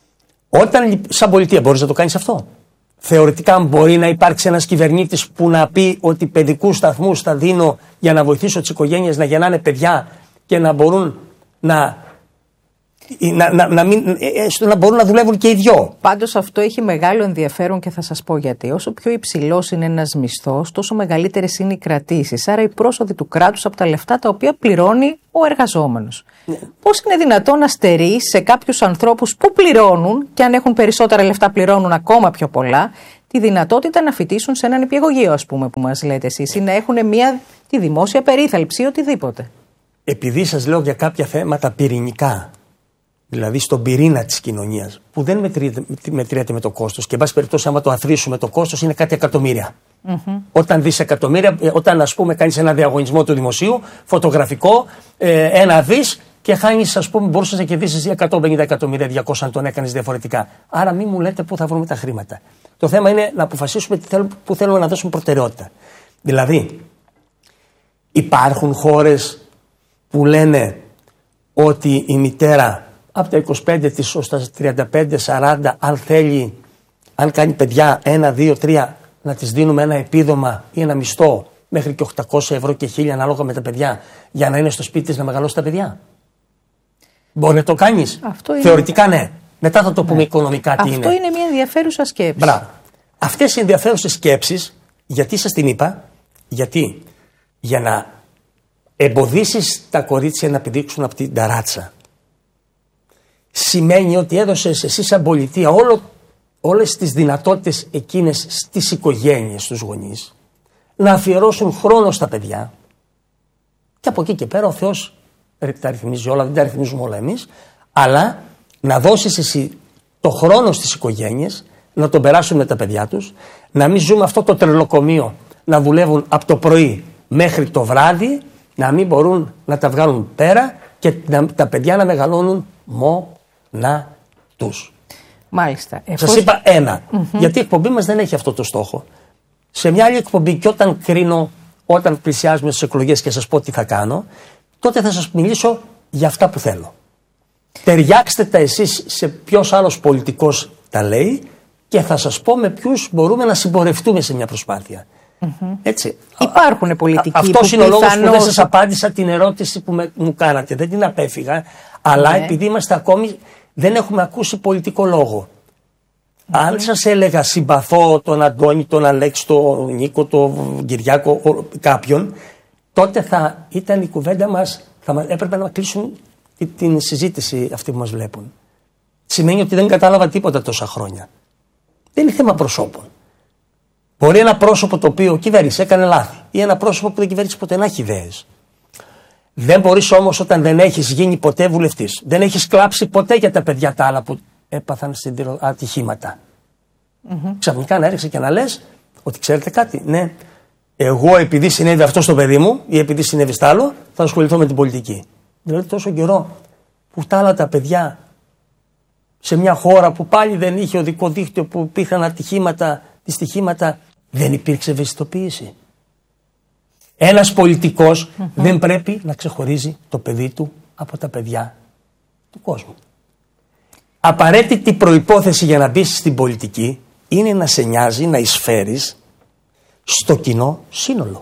S2: Όταν, σαν πολιτεία, μπορείς να το κάνεις αυτό. Θεωρητικά μπορεί να υπάρξει ένας κυβερνήτης που να πει ότι παιδικούς σταθμούς θα δίνω για να βοηθήσω τις οικογένειες να γεννάνε παιδιά και να μπορούν να, να, να, να, μην, να μπορούν να δουλεύουν και οι δυο.
S1: Πάντως αυτό έχει μεγάλο ενδιαφέρον και θα σας πω γιατί. Όσο πιο υψηλός είναι ένας μισθός, τόσο μεγαλύτερες είναι οι κρατήσεις. Άρα οι πρόσοδοι του κράτους από τα λεφτά τα οποία πληρώνει ο εργαζόμενος. Ναι. Πώς είναι δυνατόν να στερείς σε κάποιους ανθρώπους που πληρώνουν και αν έχουν περισσότερα λεφτά πληρώνουν ακόμα πιο πολλά, τη δυνατότητα να φοιτήσουν σε έναν νηπιαγωγείο, ας πούμε, που μας λέτε εσείς, ή να έχουν μια τη δημόσια περίθαλψη ή οτιδήποτε.
S2: Επειδή σας λέω για κάποια θέματα πυρηνικά, δηλαδή στον πυρήνα της κοινωνίας, που δεν μετριέται, μετριέται με το κόστος και εν πάση περιπτώσει άμα το αθροίσουμε το κόστος είναι κάτι εκατομμύρια. Mm-hmm. Όταν δεις εκατομμύρια, όταν ας πούμε κάνεις ένα διαγωνισμό του δημοσίου, φωτογραφικό, ε, ένα δις και χάνεις, ας πούμε, μπορούσες να κερδίσεις εκατόν πενήντα εκατομμύρια, διακόσια αν τον έκανες διαφορετικά. Άρα μην μου λέτε πού θα βρούμε τα χρήματα. Το θέμα είναι να αποφασίσουμε τι θέλουμε, πού θέλουμε να δώσουμε προτεραιότητα. Δηλαδή, υπάρχουν χώρες που λένε ότι η μητέρα από τα είκοσι πέντε της ως τα τριάντα πέντε σαράντα, αν θέλει, αν κάνει παιδιά ένα, δύο, τρία, να της δίνουμε ένα επίδομα ή ένα μισθό μέχρι και οκτακόσια ευρώ και χίλια ανάλογα με τα παιδιά για να είναι στο σπίτι της να μεγαλώσει τα παιδιά. Μπορεί να το κάνεις. Είναι... Θεωρητικά ναι. Μετά θα το πούμε ναι. οικονομικά τι
S1: Αυτό
S2: είναι.
S1: Αυτό είναι μια ενδιαφέρουσα σκέψη.
S2: Μπράβο. Αυτές οι ενδιαφέρουσες σκέψεις, γιατί σας την είπα, γιατί για να εμποδίσεις τα κορίτσια να πηδήξουν από την ταράτσα, σημαίνει ότι έδωσες εσύ σαν πολιτεία όλο, όλες τις δυνατότητες εκείνες στις οικογένειες, στους γονείς, να αφιερώσουν χρόνο στα παιδιά και από εκεί και πέρα ο Θεός τα ρυθμίζει όλα, δεν τα ρυθμίζουμε όλα εμείς, αλλά να δώσεις εσύ το χρόνο στις οικογένειες, να τον περάσουν με τα παιδιά τους, να μην ζούμε αυτό το τρελοκομείο, να δουλεύουν από το πρωί μέχρι το βράδυ να μην μπορούν να τα βγάλουν πέρα και να, τα παιδιά να μεγαλώνουν μόνα τους.
S1: Μάλιστα.
S2: Σας είπα ένα, mm-hmm. γιατί η εκπομπή μας δεν έχει αυτό το στόχο. Σε μια άλλη εκπομπή και όταν κρίνω, όταν πλησιάζουμε στις εκλογές και σας πω τι θα κάνω, τότε θα σας μιλήσω για αυτά που θέλω. Ταιριάξτε τα εσείς σε ποιος άλλος πολιτικός τα λέει και θα σας πω με ποιους μπορούμε να συμπορευτούμε σε μια προσπάθεια. Mm-hmm. Έτσι.
S1: Υπάρχουν πολιτικοί.
S2: Αυτός είναι ο λόγος που δεν σας απάντησα την ερώτηση που με, μου κάνατε. Δεν την απέφυγα, αλλά ναι. επειδή είμαστε ακόμη, δεν έχουμε ακούσει πολιτικό λόγο. Mm-hmm. Αν σας έλεγα συμπαθώ τον Αντώνη, τον Αλέξη, τον Νίκο, τον Κυριάκο, κάποιον, τότε θα ήταν η κουβέντα μας, θα έπρεπε να κλείσουν την συζήτηση αυτή που μας βλέπουν. Σημαίνει ότι δεν κατάλαβα τίποτα τόσα χρόνια. Δεν είναι θέμα προσώπων. Μπορεί ένα πρόσωπο το οποίο κυβέρνησε, έκανε λάθη, ή ένα πρόσωπο που δεν κυβέρνησε ποτέ να έχει ιδέες. Δεν μπορείς όμως όταν δεν έχεις γίνει ποτέ βουλευτής, δεν έχεις κλάψει ποτέ για τα παιδιά τα άλλα που έπαθαν στην ατυχήματα. Mm-hmm. Ξαφνικά να έρχεσαι και να λες ότι ξέρετε κάτι, ναι, εγώ επειδή συνέβη αυτό στο παιδί μου ή επειδή συνέβη στ' άλλο, θα ασχοληθώ με την πολιτική. Δηλαδή τόσο καιρό που τα άλλα τα παιδιά σε μια χώρα που πάλι δεν είχε οδικό δίκτυο, που υπήρχαν ατυχήματα, δυστυχήματα, δεν υπήρξε ευαισθητοποίηση. Ένας πολιτικός mm-hmm. δεν πρέπει να ξεχωρίζει το παιδί του από τα παιδιά του κόσμου. Απαραίτητη προϋπόθεση για να μπεις στην πολιτική είναι να σε νοιάζει, να εισφέρεις στο κοινό σύνολο.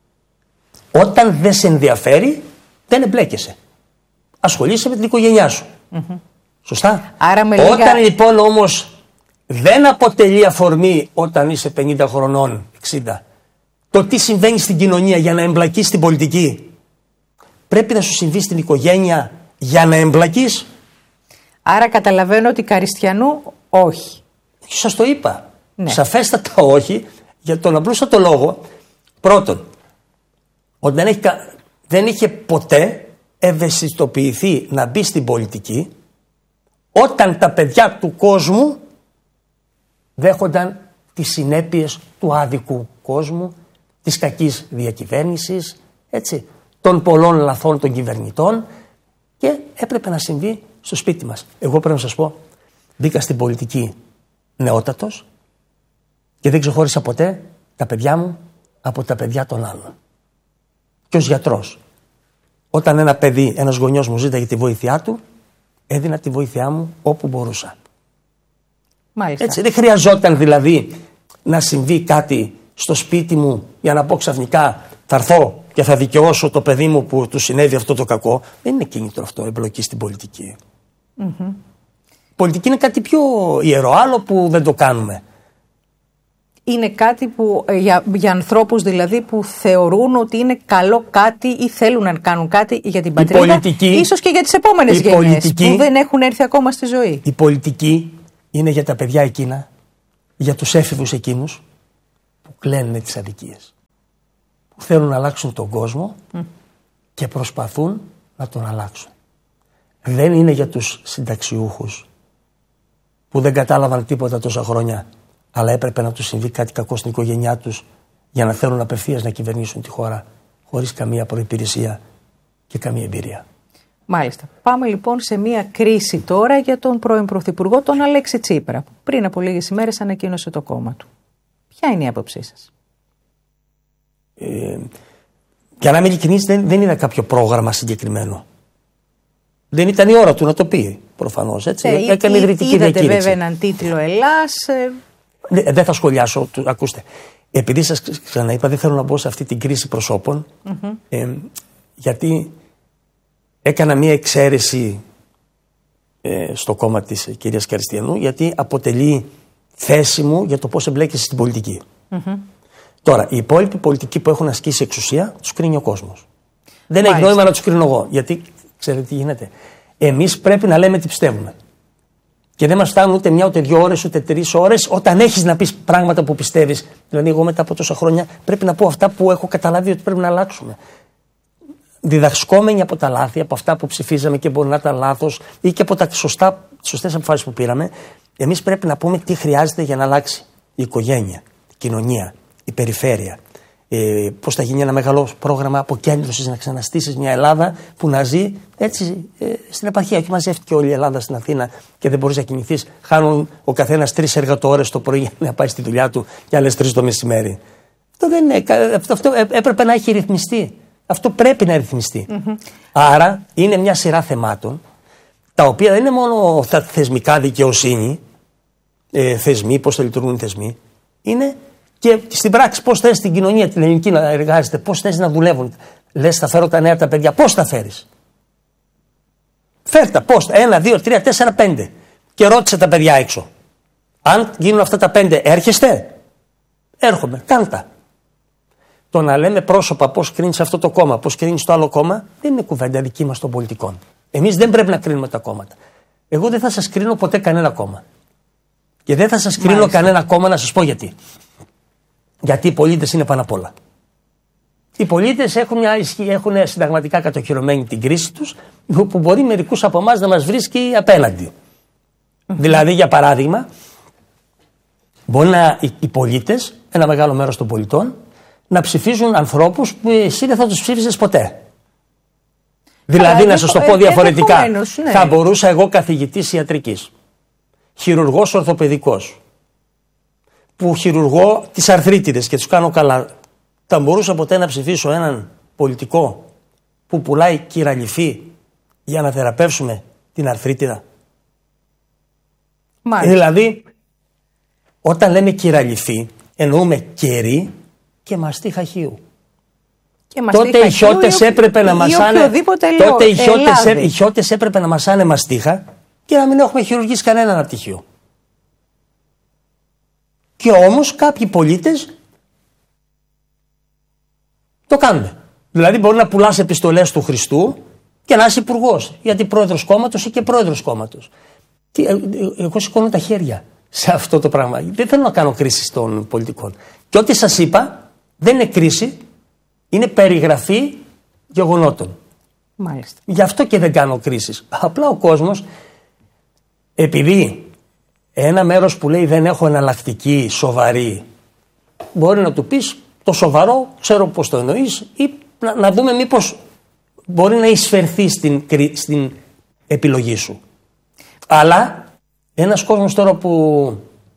S2: Όταν δεν σε ενδιαφέρει, δεν εμπλέκεσαι. Ασχολείσαι με την οικογένειά σου. Mm-hmm. Σωστά.
S1: Άρα με
S2: Όταν
S1: λίγα...
S2: λοιπόν όμως δεν αποτελεί αφορμή όταν είσαι πενήντα χρονών, εξήντα, το τι συμβαίνει στην κοινωνία για να εμπλακείς στην πολιτική, πρέπει να σου συμβεί στην οικογένεια για να εμπλακείς.
S1: Άρα καταλαβαίνω ότι Καριστιανού όχι.
S2: Σας το είπα.
S1: Ναι.
S2: Σαφέστατα όχι, για τον απλούστατο λόγο. Πρώτον, ότι δεν, έχει, δεν είχε ποτέ ευαισθητοποιηθεί να μπει στην πολιτική όταν τα παιδιά του κόσμου δέχονταν τις συνέπειες του άδικου κόσμου, της κακής διακυβέρνησης, έτσι, των πολλών λαθών των κυβερνητών, και έπρεπε να συμβεί στο σπίτι μας. Εγώ πρέπει να σας πω, μπήκα στην πολιτική νεότατος και δεν ξεχώρισα ποτέ τα παιδιά μου από τα παιδιά των άλλων. Και ως γιατρός, όταν ένα παιδί, ένας γονιός μου ζήταγε τη βοήθειά του, έδινα τη βοήθειά μου όπου μπορούσα.
S1: Μάλιστα.
S2: Έτσι, δεν χρειαζόταν δηλαδή να συμβεί κάτι στο σπίτι μου για να πω ξαφνικά θα έρθω και θα δικαιώσω το παιδί μου που του συνέβη αυτό το κακό. Δεν είναι κίνητρο αυτό, εμπλοκή στην πολιτική. Mm-hmm. Πολιτική είναι κάτι πιο ιερό, άλλο που δεν το κάνουμε.
S1: Είναι κάτι που για, για ανθρώπους δηλαδή που θεωρούν ότι είναι καλό κάτι ή θέλουν να κάνουν κάτι για την πατρίδα, πολιτική, ίσως και για τις επόμενες γενιές πολιτική, που δεν έχουν έρθει ακόμα στη ζωή.
S2: Η πολιτική είναι για τα παιδιά εκείνα, για τους έφηβους εκείνους που κλαίνουν τις αδικίες, που θέλουν να αλλάξουν τον κόσμο mm. και προσπαθούν να τον αλλάξουν. Δεν είναι για τους συνταξιούχους που δεν κατάλαβαν τίποτα τόσα χρόνια, αλλά έπρεπε να τους συμβεί κάτι κακό στην οικογένειά τους για να θέλουν απευθείας να κυβερνήσουν τη χώρα χωρίς καμία προϋπηρεσία και καμία εμπειρία.
S1: Μάλιστα. Πάμε λοιπόν σε μια κρίση τώρα για τον πρώην Πρωθυπουργό, τον Αλέξη Τσίπρα, που πριν από λίγες ημέρες ανακοίνωσε το κόμμα του. Ποια είναι η άποψή σας?
S2: Ε, για να είμαι ειλικρινής, δεν, δεν είδα κάποιο πρόγραμμα συγκεκριμένο. Δεν ήταν η ώρα του να το πει, προφανώς. Έτσι. Ε, Έκανε ιδρυτική διακήρυξη.
S1: Είδατε βέβαια έναν τίτλο Ελλάς. Ε...
S2: Δεν, δεν θα σχολιάσω. Ακούστε. Επειδή σας ξαναείπα, δεν θέλω να μπω σε αυτή την κρίση προσώπων. Mm-hmm. Ε, γιατί έκανα μία εξαίρεση ε, στο κόμμα της κυρίας Καριστιανού, γιατί αποτελεί θέση μου για το πώς εμπλέκεσαι στην πολιτική. Mm-hmm. Τώρα, οι υπόλοιποι πολιτικοί που έχουν ασκήσει εξουσία, τους κρίνει ο κόσμος. Δεν έχει νόημα να τους κρίνω εγώ. Γιατί, ξέρετε τι γίνεται. Εμείς πρέπει να λέμε τι πιστεύουμε. Και δεν μας φτάνουν ούτε μια, ούτε δύο ώρες, ούτε τρεις ώρες, όταν έχεις να πεις πράγματα που πιστεύεις. Δηλαδή, εγώ μετά από τόσα χρόνια πρέπει να πω αυτά που έχω καταλάβει ότι πρέπει να αλλάξουμε. Διδασκόμενοι από τα λάθη, από αυτά που ψηφίζαμε και μπορεί να ήταν λάθος, ή και από τα σωστά, σωστές αποφάσεις που πήραμε, εμείς πρέπει να πούμε τι χρειάζεται για να αλλάξει η οικογένεια, η κοινωνία, η περιφέρεια, ε, πώς θα γίνει ένα μεγάλο πρόγραμμα αποκέντρωσης, να ξαναστήσεις μια Ελλάδα που να ζει έτσι ε, στην επαρχία. Όχι μαζεύτηκε όλη η Ελλάδα στην Αθήνα και δεν μπορείς να κινηθείς. Χάνουν ο καθένας τρεις εργατόρες το πρωί για να πάει στη δουλειά του και άλλες τρεις το μεσημέρι. Αυτό, δεν είναι, αυτό, αυτό έπρεπε να έχει ρυθμιστεί. Αυτό πρέπει να ρυθμιστεί. Mm-hmm. Άρα είναι μια σειρά θεμάτων τα οποία δεν είναι μόνο τα θεσμικά δικαιοσύνη, ε, θεσμοί, πώς θα λειτουργούν οι θεσμοί, είναι και στην πράξη πώς θες την κοινωνία, την ελληνική να εργάζεται, πώς θες να δουλεύουν. Λες θα φέρω τα νέα τα παιδιά, πώς θα φέρεις. Φέρτα, πώς, ένα, δύο, τρία, τέσσερα, πέντε. Και ρώτησε τα παιδιά έξω. Αν γίνουν αυτά τα πέντε, έρχεστε. Έρχομαι, κάντα. Το να λέμε πρόσωπα πώς κρίνεις αυτό το κόμμα, πώς κρίνεις το άλλο κόμμα, δεν είναι κουβέντα δική μας των πολιτικών. Εμείς δεν πρέπει να κρίνουμε τα κόμματα. Εγώ δεν θα σας κρίνω ποτέ κανένα κόμμα. Και δεν θα σας κρίνω Μάλιστα. κανένα κόμμα, να σας πω γιατί. Γιατί οι πολίτες είναι πάνω απ' όλα. Οι πολίτες έχουν, μια ισχύ, έχουν συνταγματικά κατοχυρωμένη την κρίση τους, που μπορεί μερικούς από εμάς να μας βρίσκει απέναντι. Mm-hmm. Δηλαδή, για παράδειγμα, μπορεί να, οι, οι πολίτες, ένα μεγάλο μέρος των πολιτών, να ψηφίζουν ανθρώπους που εσύ δεν θα τους ψήφισες ποτέ. Δηλαδή, να σας το πω διαφορετικά, ναι. θα μπορούσα εγώ καθηγητής ιατρικής, χειρουργός ορθοπαιδικός, που χειρουργώ τις αρθρίτιδες και τους κάνω καλά, θα μπορούσα ποτέ να ψηφίσω έναν πολιτικό που πουλάει κυραλιφή για να θεραπεύσουμε την αρθρίτιδα. Μάλιστα. Δηλαδή, όταν λέμε κυραλιφή, εννοούμε κερί και μαστί χαχείου. Και τότε οι χιώτες έπρεπε να μασάνε. Τότε οι χιώτες, οι χιώτες έπρεπε να μασάνε μαστίχα και να μην έχουμε χειρουργήσει κανέναν απτυχίο. Και όμως κάποιοι πολίτες το κάνουν. Δηλαδή μπορεί να πουλάς επιστολές του Χριστού και να είσαι υπουργός, γιατί πρόεδρος κόμματος ή και πρόεδρος κόμματος. Τι, ε, ε, εγώ σηκώνω τα χέρια σε αυτό το πράγμα. Δεν θέλω να κάνω κρίση των πολιτικών. Και ό,τι σας είπα δεν είναι κρίση, είναι περιγραφή γεγονότων.
S1: Μάλιστα.
S2: Γι' αυτό και δεν κάνω κρίσεις. Απλά ο κόσμος, επειδή ένα μέρος που λέει δεν έχω εναλλακτική, σοβαρή, μπορεί να του πεις το σοβαρό, ξέρω πώς το εννοείς, ή να, να δούμε μήπως μπορεί να εισφερθεί στην, στην επιλογή σου. Αλλά ένας κόσμος τώρα που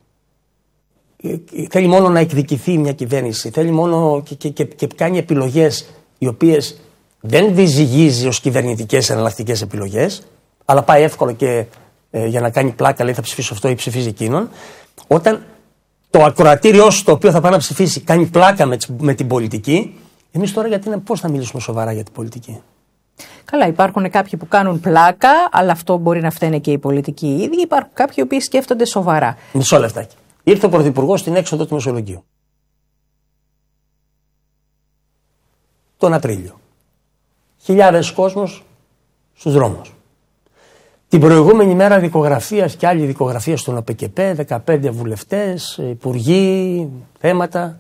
S2: θέλει μόνο να εκδικηθεί μια κυβέρνηση, θέλει μόνο και, και, και, και κάνει επιλογές οι οποίες δεν διζυγίζει ως κυβερνητικές εναλλακτικές επιλογές, αλλά πάει εύκολο και ε, για να κάνει πλάκα λέει θα ψηφίσω αυτό ή ψηφίζει εκείνον, όταν το ακροατήριό σου το οποίο θα πάει να ψηφίσει κάνει πλάκα με, με την πολιτική, εμείς τώρα γιατί, πώς θα μιλήσουμε σοβαρά για την πολιτική.
S1: Καλά, υπάρχουν κάποιοι που κάνουν πλάκα, αλλά αυτό μπορεί να φταίνε και οι πολιτικοί οι ίδιοι. Υπάρχουν κάποιοι που σκέφτονται σοβαρά.
S2: Μισό λεπτάκι. Ήρθε ο Πρωθυπουργός στην έξοδο του Μεσολογγίου τον Απρίλιο. Χιλιάδες κόσμος στους δρόμους. Την προηγούμενη μέρα δικογραφίας και άλλη δικογραφία στον ΟΠΕΚΕΠΕ, δεκαπέντε βουλευτές, υπουργοί, θέματα,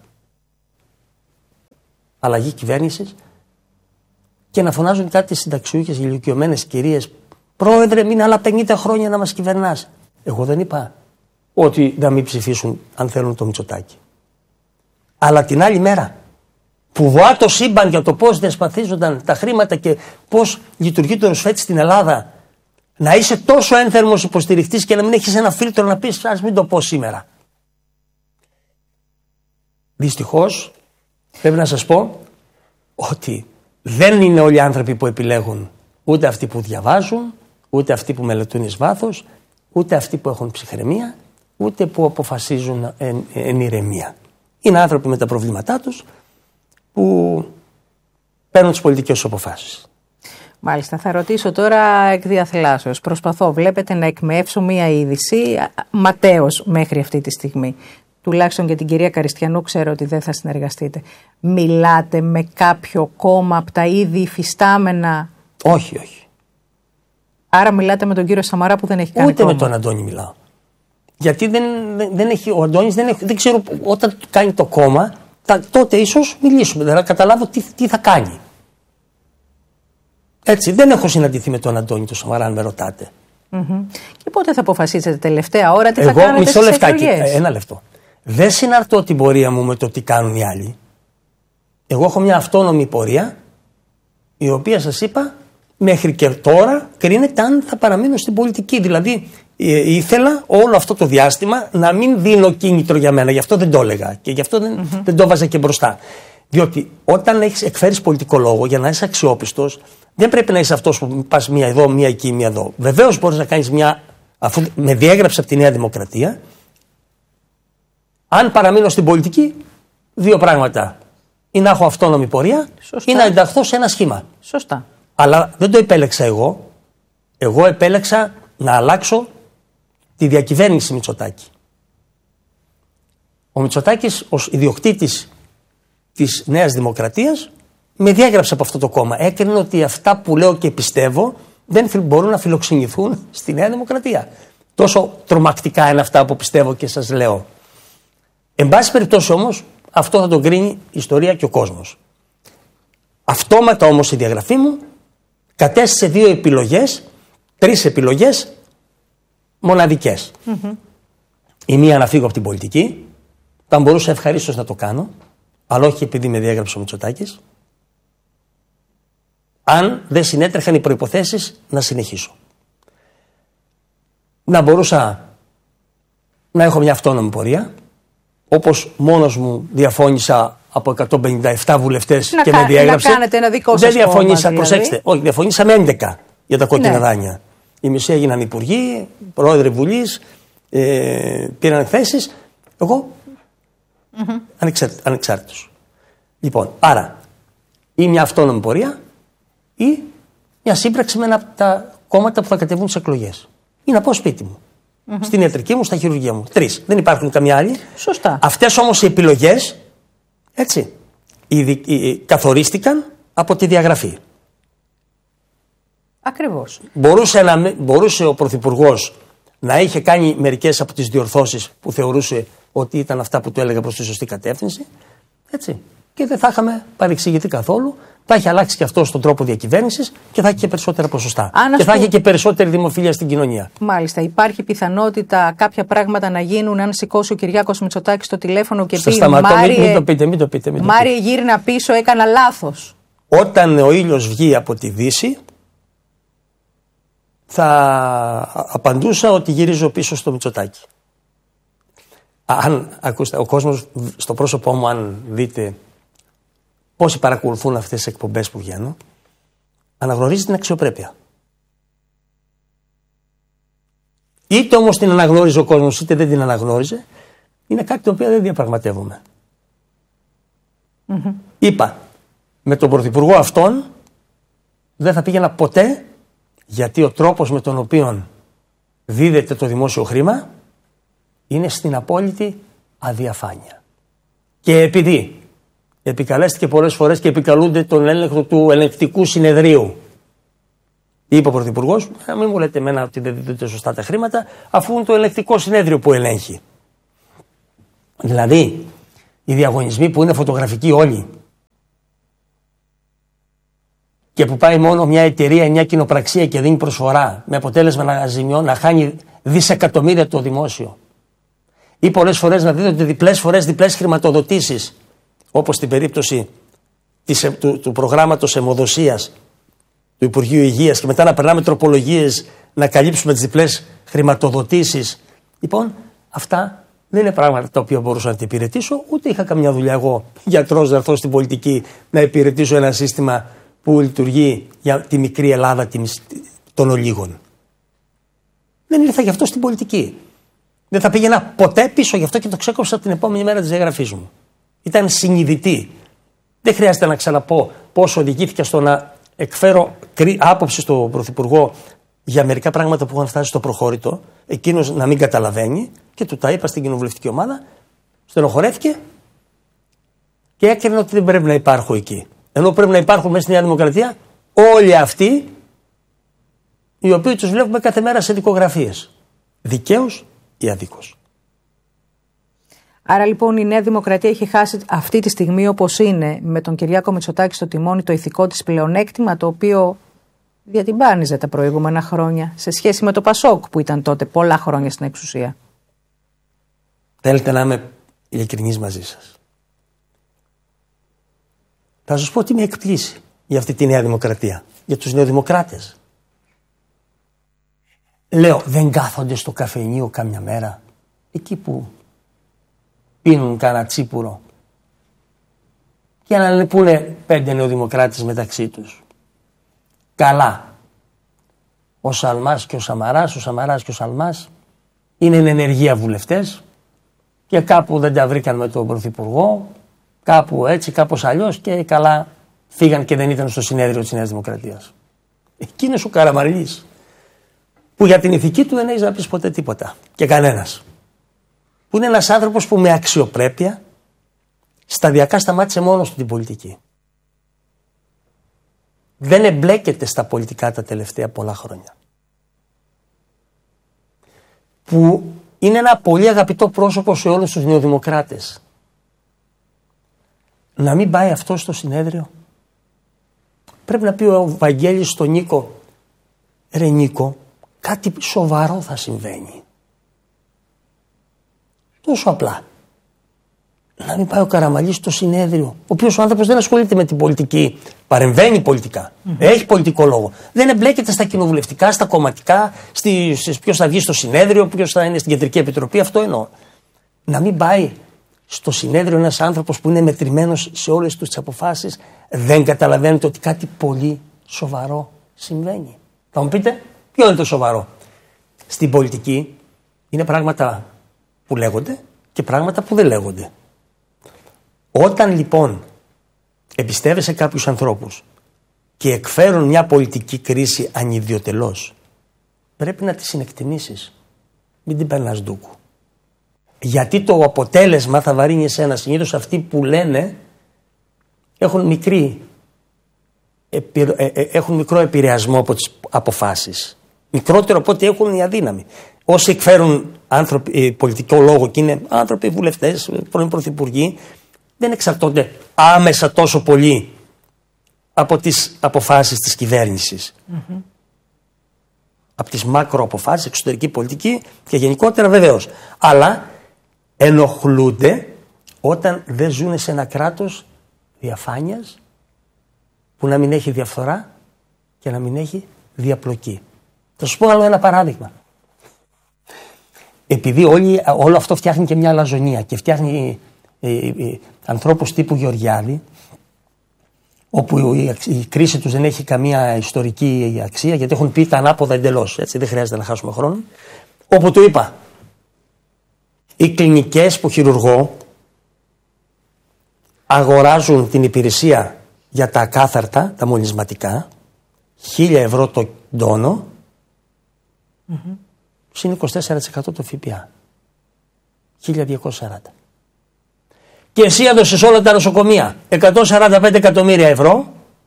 S2: αλλαγή κυβέρνησης και να φωνάζουν κάτι συνταξιούχες ηλικιωμένες κυρίες. Πρόεδρε, μείνε άλλα πενήντα χρόνια να μας κυβερνάς. Εγώ δεν είπα ότι να μην ψηφίσουν αν θέλουν το Μητσοτάκη. Αλλά την άλλη μέρα που βοά το σύμπαν για το πώς διασπαθίζονταν τα χρήματα και πώς λειτουργεί το ρουσφέτη στην Ελλάδα, να είσαι τόσο ένθερμος υποστηριχτής και να μην έχεις ένα φίλτρο να πεις ας μην το πω σήμερα. Δυστυχώς πρέπει να σας πω ότι δεν είναι όλοι οι άνθρωποι που επιλέγουν, ούτε αυτοί που διαβάζουν, ούτε αυτοί που μελετούν εις βάθος, ούτε αυτοί που έχουν ψυχραιμία, ούτε που αποφασίζουν εν, εν ηρεμία. Είναι άνθρωποι με τα προβλήματά τους που παίρνουν τις πολιτικές αποφάσεις.
S1: Μάλιστα, θα ρωτήσω τώρα εκ διαθελάσεως. Προσπαθώ, βλέπετε, να εκμεύσω μία είδηση ματέως μέχρι αυτή τη στιγμή. Τουλάχιστον για την κυρία Καριστιανού ξέρω ότι δεν θα συνεργαστείτε. Μιλάτε με κάποιο κόμμα από τα ήδη υφιστάμενα?
S2: Όχι, όχι.
S1: Άρα μιλάτε με τον κύριο Σαμαρά που δεν έχει κάνει
S2: Ούτε
S1: κόμμα.
S2: με τον Αντώνη μιλάω. Γιατί δεν, δεν έχει, ο Αντώνης δεν, έχει, δεν ξέρω, όταν κάνει το κόμμα, τα, τότε ίσως μιλήσουμε, δηλαδή να καταλάβω τι, τι θα κάνει. Έτσι, δεν έχω συναντηθεί με τον Αντώνη το Σαμαρά, αν με ρωτάτε.
S1: Mm-hmm. Και πότε θα αποφασίσετε τελευταία ώρα, τι
S2: Εγώ,
S1: θα κάνετε
S2: μισό
S1: στις
S2: λεφτάκι,
S1: εκλογές?
S2: ένα λεπτό. Δεν συναρτώ την πορεία μου με το τι κάνουν οι άλλοι. Εγώ έχω μια αυτόνομη πορεία, η οποία σας είπα μέχρι και τώρα κρίνεται αν θα παραμείνω στην πολιτική. Δηλαδή ε, ήθελα όλο αυτό το διάστημα να μην δίνω κίνητρο για μένα, γι' αυτό δεν το έλεγα και γι' αυτό δεν, mm-hmm. δεν το βάζα και μπροστά. Διότι όταν έχεις, εκφέρεις πολιτικό λόγο, για να είσαι αξιόπιστος, δεν πρέπει να είσαι αυτός που πας μία εδώ, μία εκεί, μία εδώ. Βεβαίως μπορείς να κάνεις μια, αφού με διέγραψε από τη Νέα Δημοκρατία, αν παραμείνω στην πολιτική, δύο πράγματα. Ή να έχω αυτόνομη πορεία, σωστά, ή να ενταχθώ σε ένα σχήμα.
S1: Σωστά.
S2: Αλλά δεν το επέλεξα εγώ. Εγώ επέλεξα να αλλάξω τη διακυβέρνηση Μητσοτάκη. Ο Μητσοτάκης ως ιδιοκτήτης της Νέας Δημοκρατίας με διέγραψε από αυτό το κόμμα. Έκρινε ότι αυτά που λέω και πιστεύω δεν μπορούν να φιλοξενηθούν στη Νέα Δημοκρατία. Τόσο τρομακτικά είναι αυτά που πιστεύω και σας λέω. Εν πάση περιπτώσει όμως, αυτό θα τον κρίνει η ιστορία και ο κόσμος. Αυτόματα όμως η διαγραφή μου κατέστησε δύο επιλογές, τρεις επιλογές μοναδικές. Mm-hmm. Η μία να φύγω από την πολιτική, θα μπορούσα ευχαρίστως να το κάνω, αλλά όχι επειδή με διέγραψε ο Μητσοτάκης, αν δεν συνέτρεχαν οι προϋποθέσεις να συνεχίσω. Να μπορούσα να έχω μια αυτόνομη πορεία, όπως μόνος μου διαφώνησα από εκατόν πενήντα επτά βουλευτές και κα, με διέγραψε.
S1: Να κάνετε ένα δικό σας
S2: δεν διαφωνήσα,
S1: δηλαδή.
S2: Προσέξτε, όχι, διαφωνήσαμε έντεκα για τα κόκκινα ναι. δάνεια. Οι μισοί έγιναν υπουργοί, πρόεδροι βουλής, ε, πήραν θέσεις. Εγώ mm-hmm. ανεξάρτητος. ανεξάρτητος. Λοιπόν, άρα ή μια αυτόνομη πορεία ή μια σύμπραξη με ένα από τα κόμματα που θα κατεβούν τις εκλογές. Ή να πάω σπίτι μου. Mm-hmm. Στην ιατρική μου, στα χειρουργία μου. Τρεις. Δεν υπάρχουν καμιά άλλη.
S1: Σωστά.
S2: Αυτές όμως οι επιλογές, έτσι, ήδη, οι, καθορίστηκαν από τη διαγραφή.
S1: Ακριβώς.
S2: Μπορούσε, να, μπορούσε ο Πρωθυπουργός να είχε κάνει μερικές από τις διορθώσεις που θεωρούσε ότι ήταν αυτά που του έλεγα προς τη σωστή κατεύθυνση. Έτσι. Και δεν θα είχαμε παρεξηγηθεί καθόλου. Θα έχει αλλάξει και αυτό στον τρόπο διακυβέρνησης και θα έχει και περισσότερα ποσοστά. Αν και θα έχει και περισσότερη δημοφιλία στην κοινωνία.
S1: Μάλιστα. Υπάρχει πιθανότητα κάποια πράγματα να γίνουν αν σηκώσει ο Κυριάκος Μητσοτάκης το τηλέφωνο και
S2: Στο
S1: πει
S2: σταματώ,
S1: Μάριε,
S2: μην, μην το πείτε, μην το πείτε. Μην το
S1: Μάριε γύρνα πίσω, έκανα λάθος.
S2: Όταν ο ήλιος βγει από τη Δύση, θα απαντούσα ότι γυρίζω πίσω στο Μητσοτάκη. Αν, ακούστε, ο κόσμος στο πρόσωπό μου, αν δείτε πόσοι παρακολουθούν αυτές τις εκπομπές που βγαίνουν, αναγνωρίζει την αξιοπρέπεια. Είτε όμως την αναγνώριζε ο κόσμος, είτε δεν την αναγνώριζε, είναι κάτι το οποίο δεν διαπραγματεύομαι. Mm-hmm. Είπα, με τον Πρωθυπουργό αυτόν δεν θα πήγαινα ποτέ, γιατί ο τρόπος με τον οποίο δίδεται το δημόσιο χρήμα είναι στην απόλυτη αδιαφάνεια. Και επειδή επικαλέστηκε πολλές φορές και επικαλούνται τον έλεγχο του ελεγκτικού συνεδρίου, είπε ο Πρωθυπουργός, να μην μου λέτε εμένα ότι δεν δίδονται σωστά τα χρήματα, αφού είναι το ελεγκτικό συνέδριο που ελέγχει. Δηλαδή, οι διαγωνισμοί που είναι φωτογραφικοί όλοι και που πάει μόνο μια εταιρεία, μια κοινοπραξία και δίνει προσφορά με αποτέλεσμα να ζημιώνει, να χάνει δισεκατομμύρια το δημόσιο, ή πολλές φορές να δίδονται διπλές φορές διπλές χρηματοδοτήσεις, όπως στην περίπτωση της, του, του προγράμματος αιμοδοσίας του Υπουργείου Υγείας, και μετά να περνάμε τροπολογίες να καλύψουμε τις διπλές χρηματοδοτήσεις. Λοιπόν, αυτά δεν είναι πράγματα τα οποία μπορούσα να τα υπηρετήσω, ούτε είχα καμιά δουλειά εγώ γιατρός να έρθω στην πολιτική να υπηρετήσω ένα σύστημα που λειτουργεί για τη μικρή Ελλάδα των ολίγων. Δεν ήρθα γι' αυτό στην πολιτική. Δεν θα πήγαινα ποτέ πίσω γι' αυτό και το ξέκοψα την επόμενη μέρα της διαγραφής μου. Ήταν συνειδητή. Δεν χρειάζεται να ξαναπώ πόσο οδηγήθηκα στο να εκφέρω άποψη στον Πρωθυπουργό για μερικά πράγματα που είχαν φτάσει στο προχώρητο, εκείνος να μην καταλαβαίνει, και του τα είπα στην κοινοβουλευτική ομάδα, στενοχωρέθηκε και έκρινε ότι δεν πρέπει να υπάρχω εκεί. Ενώ πρέπει να υπάρχουν μέσα στη Νέα Δημοκρατία όλοι αυτοί οι οποίοι τους βλέπουμε κάθε μέρα σε δικογραφίες. Δικαίως ή αδίκως.
S1: Άρα λοιπόν η Νέα Δημοκρατία έχει χάσει αυτή τη στιγμή, όπως είναι, με τον Κυριάκο Μητσοτάκη στο τιμόνι, το ηθικό της πλεονέκτημα, το οποίο διατυμπάνιζε τα προηγούμενα χρόνια σε σχέση με το Πασόκ που ήταν τότε πολλά χρόνια στην εξουσία.
S2: Θέλετε να είμαι ειλικρινής μαζί σας. Θα σας πω τι με εκπλήσει για αυτή τη Νέα Δημοκρατία, για τους νεοδημοκράτες. Λέω, δεν κάθονται στο καφενείο κάμια μέρα, εκεί που πίνουν κανένα τσίπουρο, για να πούνε πέντε νεοδημοκράτες μεταξύ τους. Καλά. Ο Σαλμάς και ο Σαμαράς, ο Σαμαράς και ο Σαλμάς είναι εν ενεργεία βουλευτές και κάπου δεν τα βρήκαν με τον Πρωθυπουργό, κάπου έτσι, κάπως αλλιώς και καλά φύγαν και δεν ήταν στο συνέδριο της Νέας Δημοκρατίας. Εκείνος ο Καραμανλής που για την ηθική του δεν έχεις να πεις ποτέ τίποτα και κανένας. Που είναι ένας άνθρωπος που με αξιοπρέπεια σταδιακά σταμάτησε μόνος του την πολιτική. Δεν εμπλέκεται στα πολιτικά τα τελευταία πολλά χρόνια. Που είναι ένα πολύ αγαπητό πρόσωπο σε όλους τους νεοδημοκράτες. Να μην πάει αυτό στο συνέδριο. Πρέπει να πει ο Βαγγέλης στον Νίκο, ρε Νίκο, κάτι σοβαρό θα συμβαίνει. Τόσο απλά. Να μην πάει ο Καραμανλής στο συνέδριο, ο οποίος ο άνθρωπος δεν ασχολείται με την πολιτική, παρεμβαίνει πολιτικά, mm-hmm. έχει πολιτικό λόγο. Δεν εμπλέκεται στα κοινοβουλευτικά, στα κομματικά, στις ποιος θα βγει στο συνέδριο, ποιος θα είναι στην Κεντρική Επιτροπή, αυτό εννοώ. Να μην πάει στο συνέδριο ένας άνθρωπος που είναι μετρημένος σε όλες τις αποφάσεις, δεν καταλαβαίνετε ότι κάτι πολύ σοβαρό συμβαίνει. Θα μου πείτε, ποιο είναι το σοβαρό? Στην πολιτική είναι πράγματα που λέγονται και πράγματα που δεν λέγονται. Όταν λοιπόν εμπιστεύεσαι κάποιους ανθρώπους και εκφέρουν μια πολιτική κρίση ανιδιοτελώς, πρέπει να τη συνεκτιμήσεις. Μην την περνάς ντούκου. Γιατί το αποτέλεσμα θα βαρύνει εσένα. Συνήθως αυτοί που λένε έχουν, μικρή, έχουν μικρό επηρεασμό από τις αποφάσεις. Μικρότερο από ό,τι έχουν οι αδύναμοι. Όσοι εκφέρουν άνθρωποι, πολιτικό λόγο και είναι άνθρωποι, βουλευτές, πρώην πρωθυπουργοί, δεν εξαρτώνται άμεσα τόσο πολύ από τις αποφάσεις της κυβέρνησης. Mm-hmm. Από τις μακροαποφάσεις, εξωτερική πολιτική και γενικότερα βεβαίως. Αλλά ενοχλούνται όταν δεν ζουν σε ένα κράτος διαφάνειας που να μην έχει διαφθορά και να μην έχει διαπλοκή. Θα σου πω άλλο ένα παράδειγμα. Επειδή όλοι, όλο αυτό φτιάχνει και μια αλαζονία και φτιάχνει ε, ε, ανθρώπους τύπου Γεωργιάδη, όπου η, η κρίση τους δεν έχει καμία ιστορική αξία, γιατί έχουν πει τα ανάποδα εντελώς, έτσι δεν χρειάζεται να χάσουμε χρόνο, όπου του είπα, οι κλινικές που χειρουργώ αγοράζουν την υπηρεσία για τα ακάθαρτα, τα μολυσματικά, χίλια ευρώ το τόνο, mm-hmm. συν είκοσι τέσσερα τοις εκατό το ΦΠΑ. χίλια διακόσια σαράντα. Και εσύ έδωσες όλα τα νοσοκομεία εκατόν σαράντα πέντε εκατομμύρια ευρώ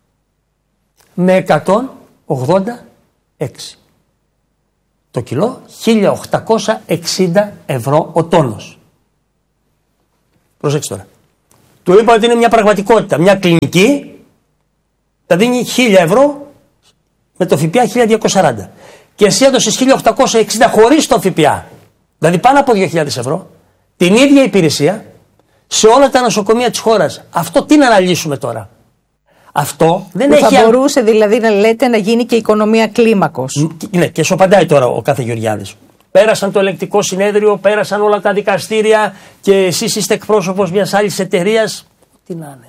S2: με εκατόν ογδόντα έξι. Το κιλό χίλια οκτακόσια εξήντα ευρώ ο τόνος. Προσέξτε τώρα. Του είπα ότι είναι μια πραγματικότητα. Μια κλινική θα δίνει χίλια ευρώ με το ΦΠΑ χίλια διακόσια σαράντα. Και εσύ έδωσες χίλια οκτακόσια εξήντα χωρίς το ΦΠΑ. Δηλαδή πάνω από δύο χιλιάδες ευρώ. Την ίδια υπηρεσία σε όλα τα νοσοκομεία της χώρας. Αυτό τι να αναλύσουμε τώρα? Αυτό δεν
S1: που
S2: έχει.
S1: Θα μπορούσε δηλαδή να λέτε να γίνει και οικονομία κλίμακος.
S2: Ναι, και σου απαντάει τώρα ο κάθε Γεωργιάδης. Πέρασαν το ελεγκτικό συνέδριο, πέρασαν όλα τα δικαστήρια και εσείς είστε εκπρόσωπος μιας άλλης εταιρείας. Τι να είναι.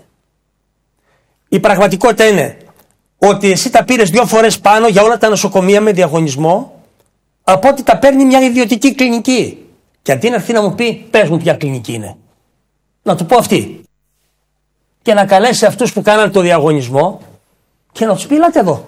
S2: Η πραγματικότητα είναι ότι εσύ τα πήρες δύο φορές πάνω για όλα τα νοσοκομεία με διαγωνισμό από ότι τα παίρνει μια ιδιωτική κλινική. Και αντί να έρθει να μου πει, πες μου ποια κλινική είναι, να του πω αυτή. Και να καλέσει αυτούς που κάναν το διαγωνισμό και να τους πει, ελάτε εδώ.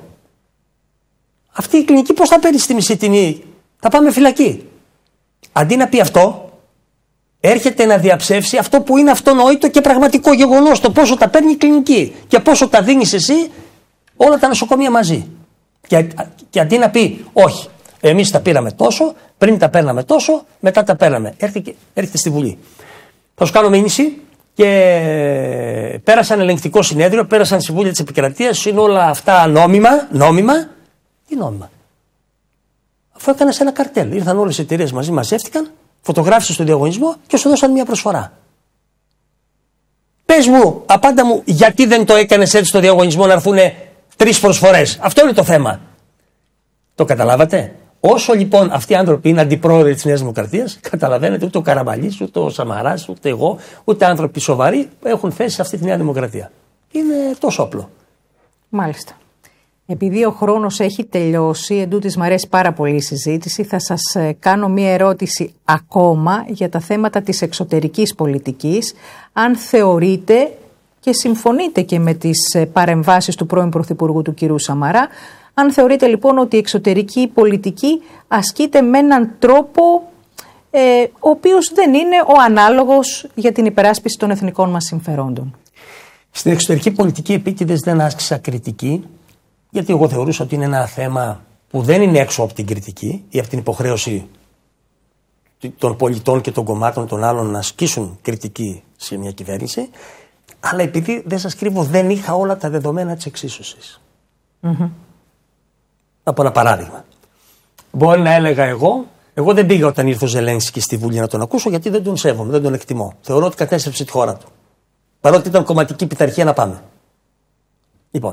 S2: Αυτή η κλινική πώς θα παίρνει στη μισή τιμή? Θα πάμε φυλακή. Αντί να πει αυτό, έρχεται να διαψεύσει αυτό που είναι αυτονόητο και πραγματικό γεγονός, το πόσο τα παίρνει η κλινική και πόσο τα δίνεις εσύ όλα τα νοσοκομεία μαζί. Και, και αντί να πει, όχι, εμείς τα πήραμε τόσο, πριν τα παίρναμε τόσο, μετά τα παίρναμε. Έρχεται, έρχεται στη Βουλή. Θα σου κάνω μήνυση και πέρασαν ελεγκτικό συνέδριο, πέρασαν συμβούλια της επικρατείας, είναι όλα αυτά νόμιμα, νόμιμα. Τι νόμιμα? Αφού έκανες ένα καρτέλ, ήρθαν όλες οι εταιρείες μαζί, μαζεύτηκαν, φωτογράφησες τον διαγωνισμό και σου δώσαν μια προσφορά. Πες μου, απάντα μου, γιατί δεν το έκανες έτσι στο διαγωνισμό να έρθουν τρεις προσφορές. Αυτό είναι το θέμα. Το καταλάβατε? Όσο λοιπόν αυτοί οι άνθρωποι είναι αντιπρόεδροι της Νέας Δημοκρατίας, καταλαβαίνετε, ούτε ο Καραμανλής, ούτε ο Σαμαράς, ούτε εγώ, ούτε άνθρωποι σοβαροί έχουν θέση σε αυτή τη Νέα Δημοκρατία. Είναι τόσο απλό.
S1: Μάλιστα. Επειδή ο χρόνος έχει τελειώσει, εντούτοις μου αρέσει πάρα πολύ η συζήτηση, θα σας κάνω μία ερώτηση ακόμα για τα θέματα της εξωτερικής πολιτικής. Αν θεωρείτε και συμφωνείτε και με τις παρεμβάσεις του πρώην Πρωθυπουργού του κ. Σαμαρά, αν θεωρείτε λοιπόν ότι η εξωτερική πολιτική ασκείται με έναν τρόπο ε, ο οποίος δεν είναι ο ανάλογος για την υπεράσπιση των εθνικών μας συμφερόντων.
S2: Στην εξωτερική πολιτική επίτηδες δεν άσκησα κριτική, γιατί εγώ θεωρούσα ότι είναι ένα θέμα που δεν είναι έξω από την κριτική ή από την υποχρέωση των πολιτών και των κομμάτων των άλλων να ασκήσουν κριτική σε μια κυβέρνηση, αλλά επειδή δεν σας κρύβω δεν είχα όλα τα δεδομένα της εξίσωσης. Mm-hmm. Από ένα παράδειγμα. Μπορεί να έλεγα εγώ, εγώ δεν πήγα όταν ήρθε ο Ζελένσκι στη Βουλή να τον ακούσω, γιατί δεν τον σέβομαι, δεν τον εκτιμώ. Θεωρώ ότι κατέστρεψε τη χώρα του. Παρότι ήταν κομματική πειθαρχία να πάμε. Λοιπόν.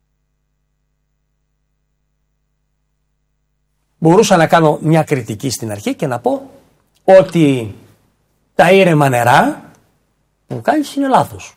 S2: Μπορούσα να κάνω μια κριτική στην αρχή και να πω ότι τα ήρεμα νερά που κάνεις είναι λάθος.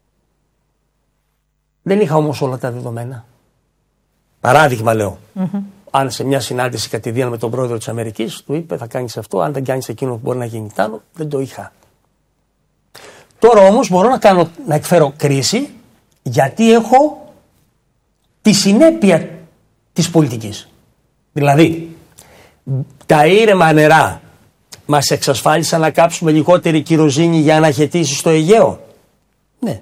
S2: Δεν είχα όμως όλα τα δεδομένα. Παράδειγμα λέω. Mm-hmm. Αν σε μια συνάντηση κατηδίαν με τον πρόεδρο της Αμερικής του είπε θα κάνεις αυτό, αν δεν κάνεις εκείνο που μπορεί να γίνει τ' άλλο, δεν το είχα. Τώρα όμως μπορώ να, κάνω, να εκφέρω κρίση γιατί έχω τη συνέπεια της πολιτικής. Δηλαδή, τα ήρεμα νερά μας εξασφάλισαν να κάψουμε λιγότερη κυροζήνη για αναχαιτήσεις στο Αιγαίο. Ναι.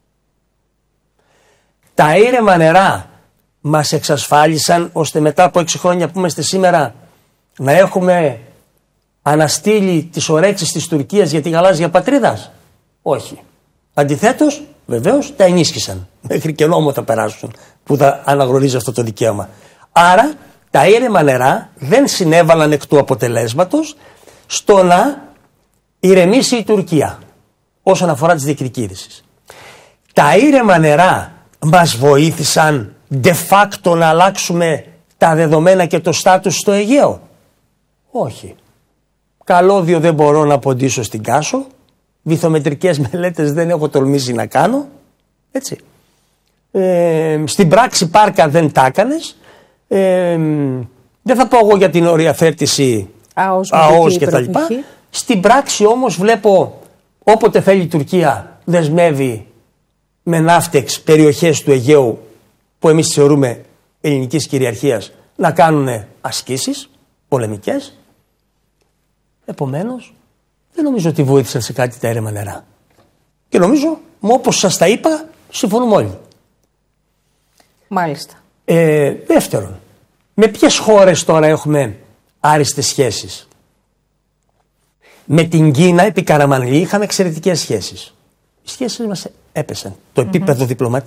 S2: Τα ήρεμα νερά μας εξασφάλισαν ώστε μετά από έξι χρόνια που είμαστε σήμερα να έχουμε αναστείλει τις ορέξεις της Τουρκίας για τη γαλάζια πατρίδας. Όχι. Αντιθέτως, βεβαίως, τα ενίσχυσαν. Μέχρι και νόμο θα περάσουν που θα αναγνωρίζει αυτό το δικαίωμα. Άρα, τα ήρεμα νερά δεν συνέβαλαν εκ του αποτελέσματος στο να ηρεμήσει η Τουρκία όσον αφορά τις διεκδικήσεις. Τα ήρεμα νερά μας βοήθησαν de facto να αλλάξουμε τα δεδομένα και το στάτους στο Αιγαίο. Όχι. Καλώδιο δεν μπορώ να ποντίσω στην Κάσο. Βυθομετρικές μελέτες δεν έχω τολμήσει να κάνω. Έτσι. Ε, στην πράξη πάρκα δεν τα έκανες. Ε, δεν θα πω εγώ για την οριαθέτηση ΑΟΣ και τα λοιπά. Στην πράξη όμως βλέπω όποτε θέλει η Τουρκία δεσμεύει με ναύτεξ περιοχές του Αιγαίου που εμείς θεωρούμε ελληνικής κυριαρχίας να κάνουν ασκήσεις πολεμικές. Επομένως δεν νομίζω ότι βοήθησαν σε κάτι τα ήρεμα νερά. Και νομίζω, όπως σας τα είπα, συμφωνούμε όλοι.
S1: Μάλιστα.
S2: Ε, δεύτερον, με ποιες χώρες τώρα έχουμε άριστες σχέσεις? Με την Κίνα επί Καραμανλή είχαμε εξαιρετικές σχέσεις. Οι σχέσεις μας έπεσαν. Το επίπεδο mm-hmm. διπλωματίας